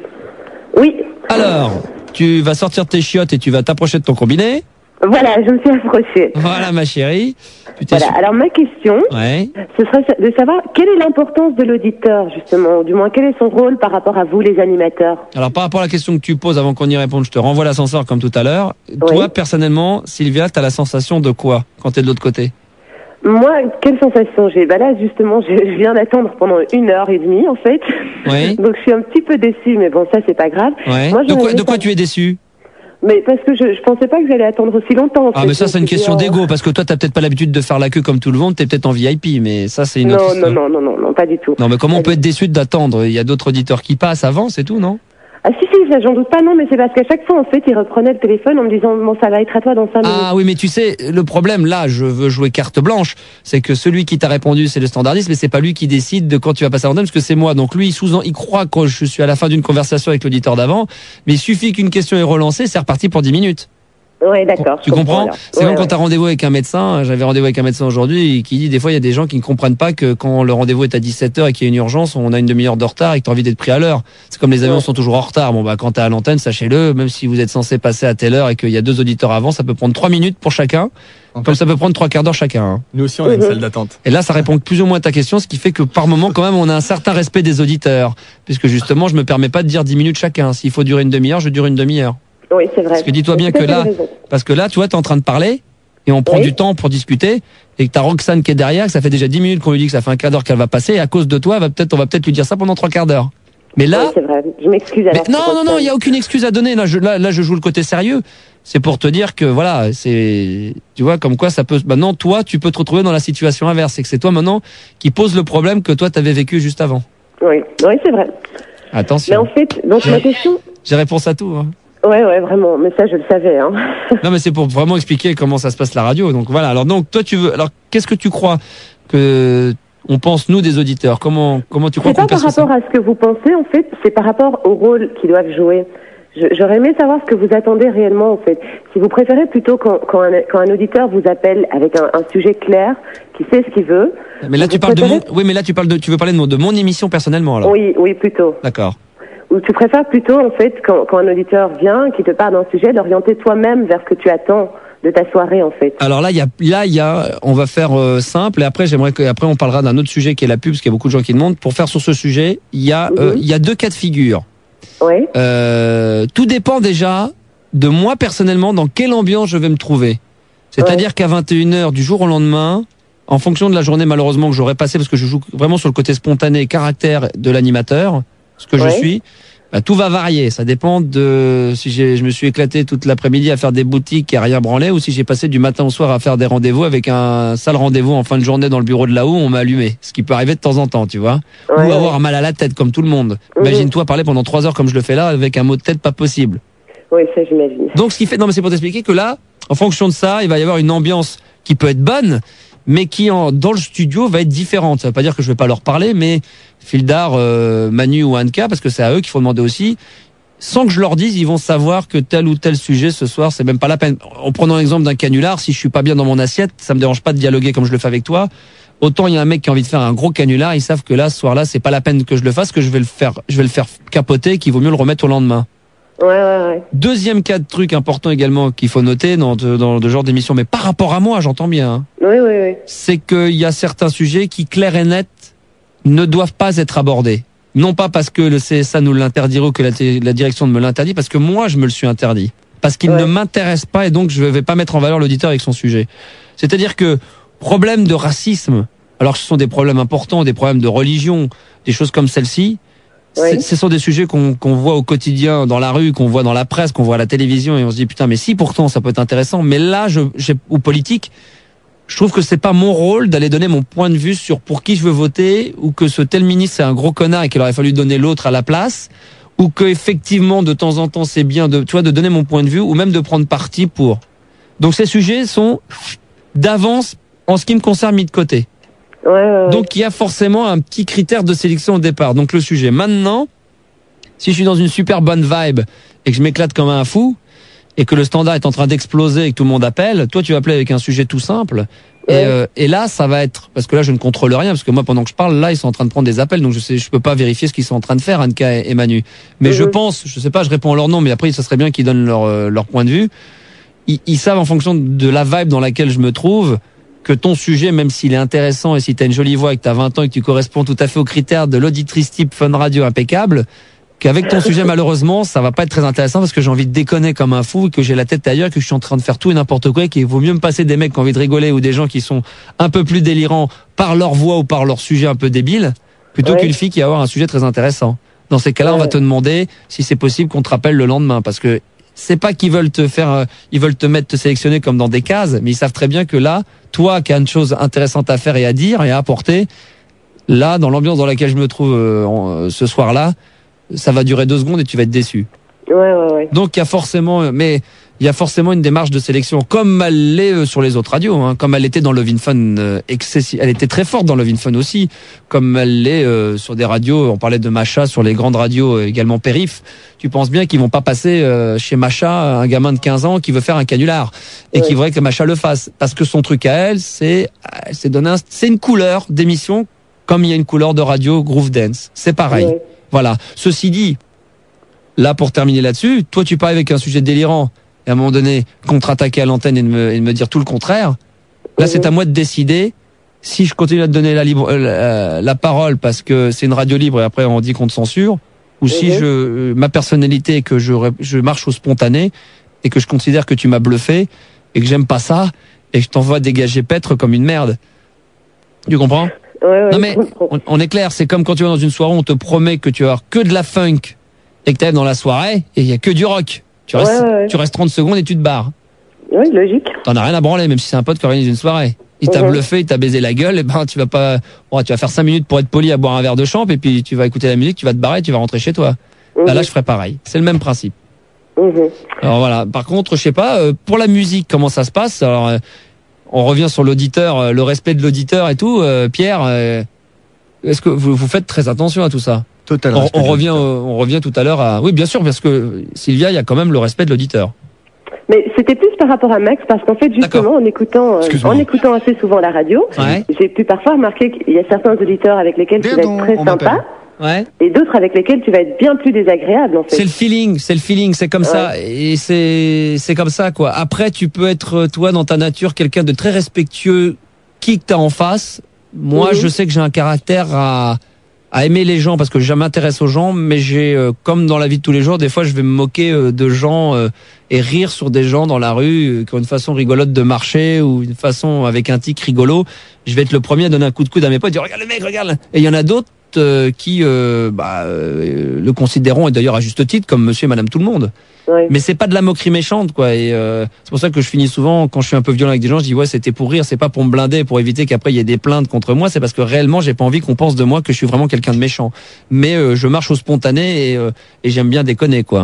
Oui. Alors, tu vas sortir tes chiottes et tu vas t'approcher de ton combiné. Voilà, je me suis approchée. Voilà, ma chérie. Tu voilà. Alors ma question, ouais. ce serait de savoir quelle est l'importance de l'auditeur justement, ou du moins quel est son rôle par rapport à vous les animateurs. Alors par rapport à la question que tu poses avant qu'on y réponde, je te renvoie l'ascenseur comme tout à l'heure. Oui. Toi personnellement, Sylvia, t'as la sensation de quoi quand t'es de l'autre côté? Moi, quelle sensation j'ai? Bah là, justement, je, je viens d'attendre pendant une heure et demie en fait. Oui. Donc je suis un petit peu déçue, mais bon, ça c'est pas grave. Ouais. Moi, de quoi, de quoi tu es déçue? Mais parce que je, je pensais pas que j'allais attendre aussi longtemps. En ah fait. mais ça c'est une question d'ego parce que toi t'as peut-être pas l'habitude de faire la queue comme tout le monde, t'es peut-être en V I P, mais ça c'est une non, autre histoire. Non non non non non pas du tout. Non mais comment on peut être déçu d'attendre? Il y a d'autres auditeurs qui passent avant, c'est tout, non? Ah si si, ça j'en doute pas, non, mais c'est parce qu'à chaque fois en fait il reprenait le téléphone en me disant bon ça va être à toi dans cinq minutes. Ah oui mais tu sais le problème là, je veux jouer carte blanche, c'est que celui qui t'a répondu c'est le standardiste, mais c'est pas lui qui décide de quand tu vas passer à l'antenne parce que c'est moi. Donc lui il sous il croit que je suis à la fin d'une conversation avec l'auditeur d'avant, mais il suffit qu'une question est relancée, c'est reparti pour dix minutes. Ouais, d'accord. Tu comprends, comprends C'est ouais, comme ouais. quand tu as rendez-vous avec un médecin. J'avais rendez-vous avec un médecin aujourd'hui qui dit des fois il y a des gens qui ne comprennent pas que quand le rendez-vous est à dix-sept heures et qu'il y a une urgence, on a une demi-heure de retard et que tu as envie d'être pris à l'heure. C'est comme les avions ouais. sont toujours en retard. Bon bah quand tu es à l'antenne, sachez-le, même si vous êtes censé passer à telle heure et qu'il y a deux auditeurs avant, ça peut prendre trois minutes pour chacun. En comme fait, ça peut prendre trois quarts d'heure chacun. Hein. Nous aussi on a une salle d'attente. Et là ça répond plus ou moins à ta question, ce qui fait que par moment quand même on a un certain respect des auditeurs, puisque justement je me permets pas de dire dix minutes chacun. S'il faut durer une demi-heure, je dure une demi-heure. Oui, c'est vrai. Parce que dis-toi bien que là, parce que là, tu vois, t'es en train de parler et on prend oui. du temps pour discuter et que t'as Roxane qui est derrière, que ça fait déjà dix minutes qu'on lui dit que ça fait un quart d'heure qu'elle va passer et à cause de toi, va peut-être, on va peut-être lui dire ça pendant trois quarts d'heure. Mais là, oui, c'est vrai. Je m'excuse. Mais non, non, non, il y a aucune excuse à donner. Là, je, là, là, je joue le côté sérieux. C'est pour te dire que voilà, c'est, tu vois, comme quoi ça peut. Maintenant, toi, tu peux te retrouver dans la situation inverse, c'est que c'est toi maintenant qui pose le problème que toi t'avais vécu juste avant. Oui, oui, c'est vrai. Attention. Mais en fait, donc ma question. J'ai réponse à tout. Hein. Ouais, ouais, vraiment. Mais ça, je le savais. Hein. Non, mais c'est pour vraiment expliquer comment ça se passe la radio. Donc voilà. Alors donc, toi, tu veux. Alors, qu'est-ce que tu crois que on pense nous des auditeurs? Comment comment tu crois qu'on C'est pas par rapport à ce que vous pensez. En fait, c'est par rapport au rôle qu'ils doivent jouer. J'aurais aimé savoir ce que vous attendez réellement, en fait. Si vous préférez plutôt quand, quand, un, quand un auditeur vous appelle avec un, un sujet clair, qui sait ce qu'il veut. Mais là, tu parles préférez... de mon. Oui, mais là, tu parles de. Tu veux parler de mon, de mon émission personnellement, alors. Oui, oui, plutôt. D'accord. Ou tu préfères plutôt, en fait, quand, quand un auditeur vient, qui te parle d'un sujet, d'orienter toi-même vers ce que tu attends de ta soirée, en fait. Alors là, il y a, là, il y a, on va faire euh, simple, et après, j'aimerais que, après, on parlera d'un autre sujet qui est la pub, parce qu'il y a beaucoup de gens qui demandent. Pour faire sur ce sujet, il y a, mm-hmm. euh, il y a deux cas de figure. Oui. Euh, tout dépend déjà de moi personnellement dans quelle ambiance je vais me trouver. C'est-à-dire ouais. qu'à vingt et une heures du jour au lendemain, en fonction de la journée malheureusement que j'aurais passé, parce que je joue vraiment sur le côté spontané, caractère de l'animateur, ce que ouais. je suis, bah, tout va varier. Ça dépend de si j'ai, je me suis éclaté toute l'après-midi à faire des boutiques et à rien branler, ou si j'ai passé du matin au soir à faire des rendez-vous avec un sale rendez-vous en fin de journée dans le bureau de là-haut, on m'a allumé. Ce qui peut arriver de temps en temps, tu vois. Ouais, ou avoir ouais. mal à la tête comme tout le monde. Mmh. Imagine-toi parler pendant trois heures comme je le fais là avec un mot de tête pas possible. Oui, ça j'imagine. Donc ce qui fait, non mais c'est pour t'expliquer que là, en fonction de ça, il va y avoir une ambiance qui peut être bonne, mais qui en, dans le studio va être différente. Ça veut pas dire que je vais pas leur parler, mais Fildar, euh, Manu ou Anka, parce que c'est à eux qu'il faut demander aussi, sans que je leur dise, ils vont savoir que tel ou tel sujet ce soir, c'est même pas la peine. En prenant l'exemple d'un canular, si je suis pas bien dans mon assiette, ça me dérange pas de dialoguer comme je le fais avec toi. Autant il y a un mec qui a envie de faire un gros canular, ils savent que là, ce soir-là, c'est pas la peine que je le fasse, que je vais le faire, je vais le faire capoter, qu'il vaut mieux le remettre au lendemain. Ouais, ouais, ouais. Deuxième cas de truc important également qu'il faut noter dans de, dans de genre d'émission, mais par rapport à moi, j'entends bien. Hein, oui, oui, oui. C'est qu'il y a certains sujets qui, clairs et nets, ne doivent pas être abordés. Non pas parce que le C S A nous l'interdirait ou que la, la direction me l'interdit, parce que moi, je me le suis interdit. Parce qu'il ouais. ne m'intéresse pas et donc je ne vais pas mettre en valeur l'auditeur avec son sujet. C'est-à-dire que problème de racisme, alors que ce sont des problèmes importants, des problèmes de religion, des choses comme celle-ci, oui. ce sont des sujets qu'on qu'on voit au quotidien dans la rue, qu'on voit dans la presse, qu'on voit à la télévision et on se dit putain mais si pourtant ça peut être intéressant, mais là je, j'ai, ou politique, je trouve que c'est pas mon rôle d'aller donner mon point de vue sur pour qui je veux voter ou que ce tel ministre c'est un gros connard et qu'il aurait fallu donner l'autre à la place ou que effectivement de temps en temps c'est bien de tu vois de donner mon point de vue ou même de prendre parti pour. Donc ces sujets sont d'avance en ce qui me concerne mis de côté. Ouais, ouais, ouais. Donc il y a forcément un petit critère de sélection au départ. Donc le sujet. Maintenant, si je suis dans une super bonne vibe et que je m'éclate comme un fou et que le standard est en train d'exploser et que tout le monde appelle, toi tu vas appeler avec un sujet tout simple. Ouais. Et, euh, et là ça va être parce que là je ne contrôle rien parce que moi pendant que je parle là ils sont en train de prendre des appels donc je sais je peux pas vérifier ce qu'ils sont en train de faire Anka et, et Manu. Mais mmh. je pense, je sais pas, je réponds à leur nom mais après ça serait bien qu'ils donnent leur euh, leur point de vue. Ils, ils savent en fonction de la vibe dans laquelle je me trouve que ton sujet, même s'il est intéressant et si tu as une jolie voix et que tu as vingt ans et que tu corresponds tout à fait aux critères de l'auditrice type Fun Radio impeccable, qu'avec ton sujet, malheureusement, ça va pas être très intéressant parce que j'ai envie de déconner comme un fou et que j'ai la tête ailleurs, que je suis en train de faire tout et n'importe quoi et qu'il vaut mieux me passer des mecs qui ont envie de rigoler ou des gens qui sont un peu plus délirants par leur voix ou par leur sujet un peu débile, plutôt ouais. qu'une fille qui va avoir un sujet très intéressant. Dans ces cas-là, ouais. on va te demander si c'est possible qu'on te rappelle le lendemain parce que c'est pas qu'ils veulent te faire, euh, ils veulent te mettre, te sélectionner comme dans des cases, mais ils savent très bien que là, toi qui as une chose intéressante à faire et à dire et à apporter, là, dans l'ambiance dans laquelle je me trouve euh, en, ce soir-là, ça va durer deux secondes et tu vas être déçu. Ouais, ouais, ouais. Donc il y a forcément, mais il y a forcément une démarche de sélection, comme elle l'est sur les autres radios, hein, comme elle était dans Love in Fun, euh, excessif, elle était très forte dans Love in Fun aussi, comme elle l'est euh, sur des radios. On parlait de Macha sur les grandes radios euh, également périph. Tu penses bien qu'ils vont pas passer euh, chez Macha un gamin de quinze ans qui veut faire un canular et ouais. qui voudrait que Macha le fasse, parce que son truc à elle, c'est, c'est donner, un, c'est une couleur d'émission, comme il y a une couleur de radio groove dance. C'est pareil. Ouais. Voilà. Ceci dit, là pour terminer là-dessus, toi tu parles avec un sujet délirant. Et à un moment donné, contre-attaquer à l'antenne et de me, et de me dire tout le contraire. Là, mmh. c'est à moi de décider si je continue à te donner la, libre, la, la parole parce que c'est une radio libre et après on dit qu'on te censure, ou mmh. si je, ma personnalité est que je, je marche au spontané et que je considère que tu m'as bluffé et que j'aime pas ça et que je t'envoie dégager Pêtre comme une merde. Tu comprends? Ouais, ouais, non mais on, on est clair, c'est comme quand tu vas dans une soirée, on te promet que tu vas avoir que de la funk et que tu arrives dans la soirée et il y a que du rock. Tu restes, ouais, ouais. tu restes trente secondes et tu te barres. Oui, logique. T'en as rien à branler, même si c'est un pote qui organise une soirée. Il t'a ouais. bluffé, il t'a baisé la gueule, et ben tu vas pas, bon, tu vas faire cinq minutes pour être poli à boire un verre de champ, et puis tu vas écouter la musique, tu vas te barrer, tu vas rentrer chez toi. Mm-hmm. Là, là, je ferais pareil. C'est le même principe. Mm-hmm. Alors voilà. Par contre, je sais pas, euh, pour la musique, comment ça se passe? Alors, euh, on revient sur l'auditeur, euh, le respect de l'auditeur et tout. Euh, Pierre, euh, est-ce que vous, vous faites très attention à tout ça? Totalement. On, on revient, on revient tout à l'heure à. Oui, bien sûr, parce que Sylvia, il y a quand même le respect de l'auditeur. Mais c'était plus par rapport à Max, parce qu'en fait, justement, en écoutant, euh, en écoutant assez souvent la radio, ouais. j'ai pu parfois remarquer qu'il y a certains auditeurs avec lesquels bien tu vas être très sympa, ouais. et d'autres avec lesquels tu vas être bien plus désagréable, en fait. C'est le feeling, c'est le feeling, c'est comme ouais. ça, et c'est, c'est comme ça, quoi. Après, tu peux être, toi, dans ta nature, quelqu'un de très respectueux, qui que t'as en face. Moi, mm-hmm. je sais que j'ai un caractère à, à aimer les gens parce que je m'intéresse aux gens, mais j'ai, euh, comme dans la vie de tous les jours, des fois je vais me moquer euh, de gens euh, et rire sur des gens dans la rue euh, qui ont une façon rigolote de marcher ou une façon avec un tic rigolo. Je vais être le premier à donner un coup de coude à mes potes, dire regarde le mec, regarde. Et il y en a d'autres euh, qui euh, bah, euh, le considéreront, et d'ailleurs à juste titre, comme monsieur et madame tout le monde. Oui. Mais c'est pas de la moquerie méchante, quoi. Et euh, c'est pour ça que je finis souvent, quand je suis un peu violent avec des gens, je dis ouais, c'était pour rire, c'est pas pour me blinder, pour éviter qu'après il y ait des plaintes contre moi. C'est parce que réellement, j'ai pas envie qu'on pense de moi que je suis vraiment quelqu'un de méchant. Mais euh, je marche au spontané et, euh, et j'aime bien déconner, quoi.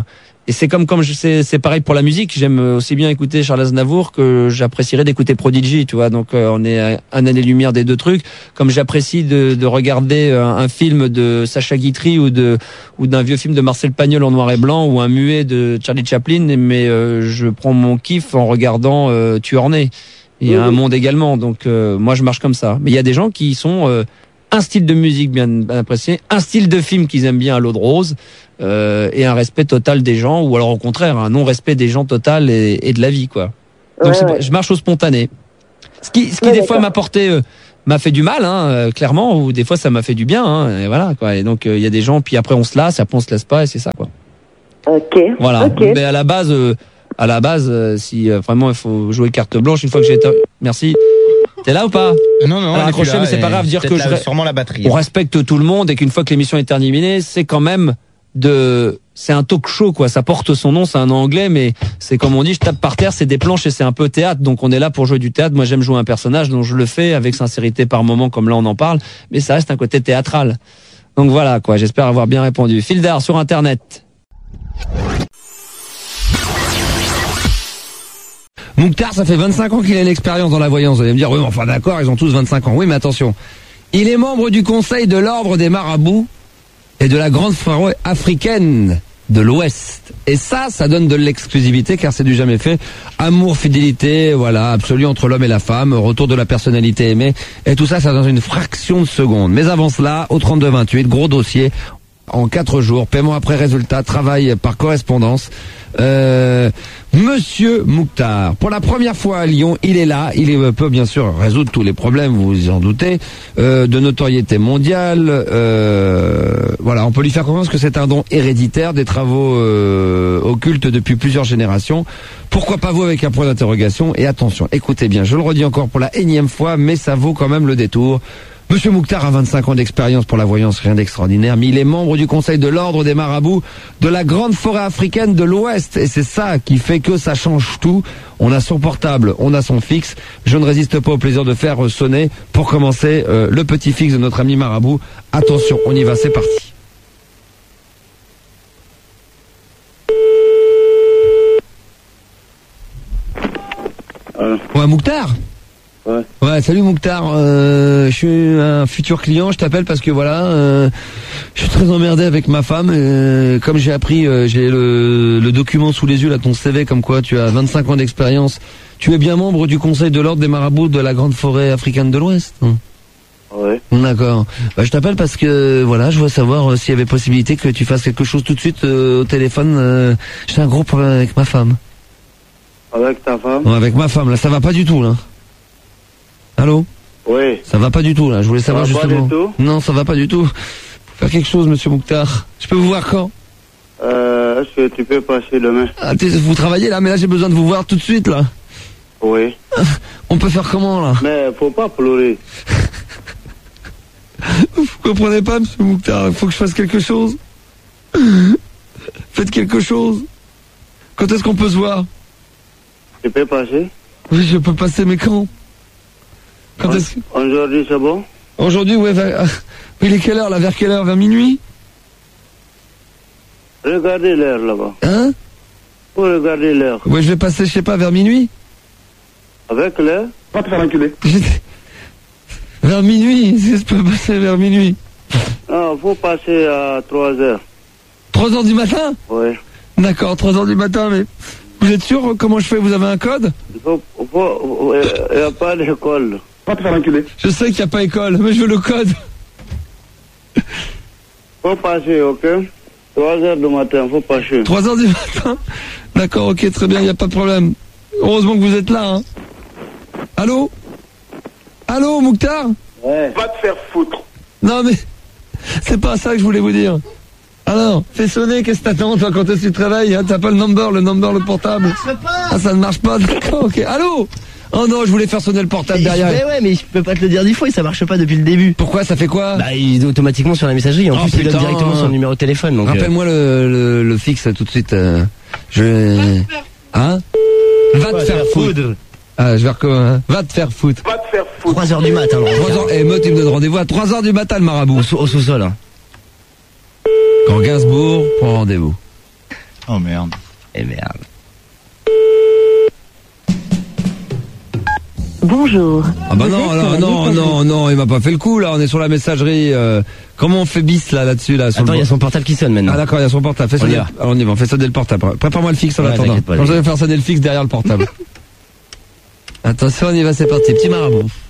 et c'est comme comme je c'est c'est pareil pour la musique, j'aime aussi bien écouter Charles Aznavour que j'apprécierais d'écouter Prodigy, tu vois. Donc euh, on est à un année-lumière des deux trucs, comme j'apprécie de de regarder un, un film de Sacha Guitry ou de ou d'un vieux film de Marcel Pagnol en noir et blanc ou un muet de Charlie Chaplin, mais euh, je prends mon kiff en regardant euh, Tuorné. Il y a un monde également, donc euh, moi je marche comme ça. Mais il y a des gens qui sont euh, un style de musique bien apprécié, un style de film qu'ils aiment bien à l'eau de rose, euh, et un respect total des gens, ou alors au contraire un non-respect des gens total et, et de la vie, quoi. Donc Ouais, ouais. je marche au spontané. Ce qui, ce qui Ouais, des fois d'accord. m'a porté, euh, m'a fait du mal, hein, euh, clairement, ou des fois ça m'a fait du bien, hein, et voilà, quoi. Et donc il euh, y a des gens, puis après on se lasse, après on se lasse pas, et c'est ça, quoi. Ok. Voilà. Ok. Mais à la base, euh, à la base, euh, si euh, vraiment il faut jouer carte blanche, une fois que j'ai, ter- merci. T'es là ou pas? Non, non, Alors, elle est accroché, plus là, mais c'est pas et grave. Dire peut-être que là, je, sûrement la batterie. on respecte tout le monde et qu'une fois que l'émission est terminée, c'est quand même de, c'est un talk show, quoi. Ça porte son nom, c'est un nom anglais, mais c'est comme on dit, je tape par terre, c'est des planches et c'est un peu théâtre. Donc on est là pour jouer du théâtre. Moi j'aime jouer un personnage, donc je le fais avec sincérité par moment, comme là on en parle, mais ça reste un côté théâtral. Donc voilà, quoi. J'espère avoir bien répondu. Fil d'art sur Internet. Mouktar, ça fait vingt-cinq ans qu'il a une expérience dans la voyance. Vous allez me dire, oui, mais enfin d'accord, ils ont tous vingt-cinq ans. Oui, mais attention. Il est membre du conseil de l'ordre des marabouts et de la grande forêt africaine de l'Ouest. Et ça, ça donne de l'exclusivité car c'est du jamais fait. Amour, fidélité, voilà, absolu entre l'homme et la femme, retour de la personnalité aimée. Et tout ça, ça dans une fraction de seconde. Mais avant cela, au trente-deux vingt-huit, gros dossier. En quatre jours, paiement après résultat, travail par correspondance. Euh, Monsieur Mouktar, pour la première fois à Lyon, il est là, il est, peut bien sûr résoudre tous les problèmes, vous vous en doutez, euh, de notoriété mondiale. Euh, voilà, on peut lui faire confiance que c'est un don héréditaire, des travaux euh, occultes depuis plusieurs générations. Pourquoi pas vous avec un point d'interrogation? Et attention, écoutez bien, je le redis encore pour la énième fois, mais ça vaut quand même le détour. Monsieur Mouktar a vingt-cinq ans d'expérience pour la voyance, rien d'extraordinaire, mais il est membre du conseil de l'ordre des marabouts de la grande forêt africaine de l'Ouest. Et c'est ça qui fait que ça change tout. On a son portable, on a son fixe. Je ne résiste pas au plaisir de faire sonner, pour commencer, euh, le petit fixe de notre ami marabout. Attention, on y va, c'est parti. Euh. Ouais, Mouktar? Ouais. Ouais, salut Mouktar, euh, je suis un futur client, je t'appelle parce que voilà, euh, je suis très emmerdé avec ma femme, euh, comme j'ai appris, euh, j'ai le, le document sous les yeux, là, ton C V, comme quoi tu as vingt-cinq ans d'expérience. Tu es bien membre du conseil de l'ordre des marabouts de la grande forêt africaine de l'Ouest, hein? Ouais. D'accord. Bah, je t'appelle parce que, voilà, je veux savoir euh, s'il y avait possibilité que tu fasses quelque chose tout de suite euh, au téléphone. Euh, j'ai un gros problème avec ma femme. Avec ta femme? Ouais, avec ma femme, là, ça va pas du tout, là. Allô? Oui. Ça va pas du tout, là. Je voulais Ça savoir va pas justement. du tout? Non, ça va pas du tout. Faut faire quelque chose, monsieur Mouktar. Je peux vous voir quand? Euh, est-ce que tu peux passer demain? Ah, t'es- vous travaillez là, mais là j'ai besoin de vous voir tout de suite, là. Oui. On peut faire comment, là? Mais faut pas pleurer. Vous comprenez pas, monsieur Mouktar? Il faut que je fasse quelque chose. Faites quelque chose. Quand est-ce qu'on peut se voir? Tu peux passer? Oui, je peux passer, mais quand? Quand est-ce que... Aujourd'hui, c'est bon? Aujourd'hui, ouais, vers... ah, il est quelle heure, là? Vers quelle heure? Vers minuit? Regardez l'heure là-bas. Hein? Faut regarder l'heure. Ouais, je vais passer, je sais pas, vers minuit? Avec l'heure? Pas te faire enculer. Vers minuit, si je peux passer vers minuit. Non, faut passer à trois heures. trois heures du matin? Oui. D'accord, trois heures du matin, mais... Vous êtes sûr comment je fais? Vous avez un code? Il faut, faut, il n'y a pas d'école. Pas te faire enculer. Je sais qu'il n'y a pas école, mais je veux le code. Faut passer, ok? trois heures du matin, faut passer. trois heures du matin? D'accord, ok, très bien, il n'y a pas de problème. Heureusement que vous êtes là, hein. Allô? Allô, Mouktar? Ouais. Va te faire foutre. Non, mais c'est pas ça que je voulais vous dire. Alors, fais sonner, qu'est-ce que t'attends, toi, quand est-ce que tu te réveilles, hein? T'as pas le number, le number, le portable? Ah, ça ne marche pas, d'accord, ok. Allô? Oh non, je voulais faire sonner le portable mais derrière. Mais ouais, mais je peux pas te le dire dix fois et ça marche pas depuis le début. Pourquoi? Ça fait quoi? Bah, il est automatiquement sur la messagerie. En Oh, plus, il putain. donne directement son numéro de téléphone. Donc, Rappelle-moi le, le, le fixe tout de suite. Euh, je... Hein? Va te faire foutre. Ah, je vais recommencer. Hein. Va te faire foutre. Va te faire foutre. trois heures du matin. trois heures. Eh, Meute, il me donne rendez-vous à trois heures du matin, le marabout. Au, sous- au sous-sol. Hein. Quand Gainsbourg prend rendez-vous. Oh merde. Eh merde. Bonjour. Ah bah non, non, non, non, non, il m'a pas fait le coup là, on est sur la messagerie. Euh, comment on fait bis là, là-dessus là sur Attends, le... il y a son portable qui sonne maintenant. Ah d'accord, il y a son portable. Fais On y sonner... va. Alors on y va, on fait sonner le portable. Prépare-moi le fixe en Ouais, attendant. t'inquiète pas, Comme ça, je vais faire sonner le fixe derrière le portable. Attention, on y va, c'est parti. Petit marabout.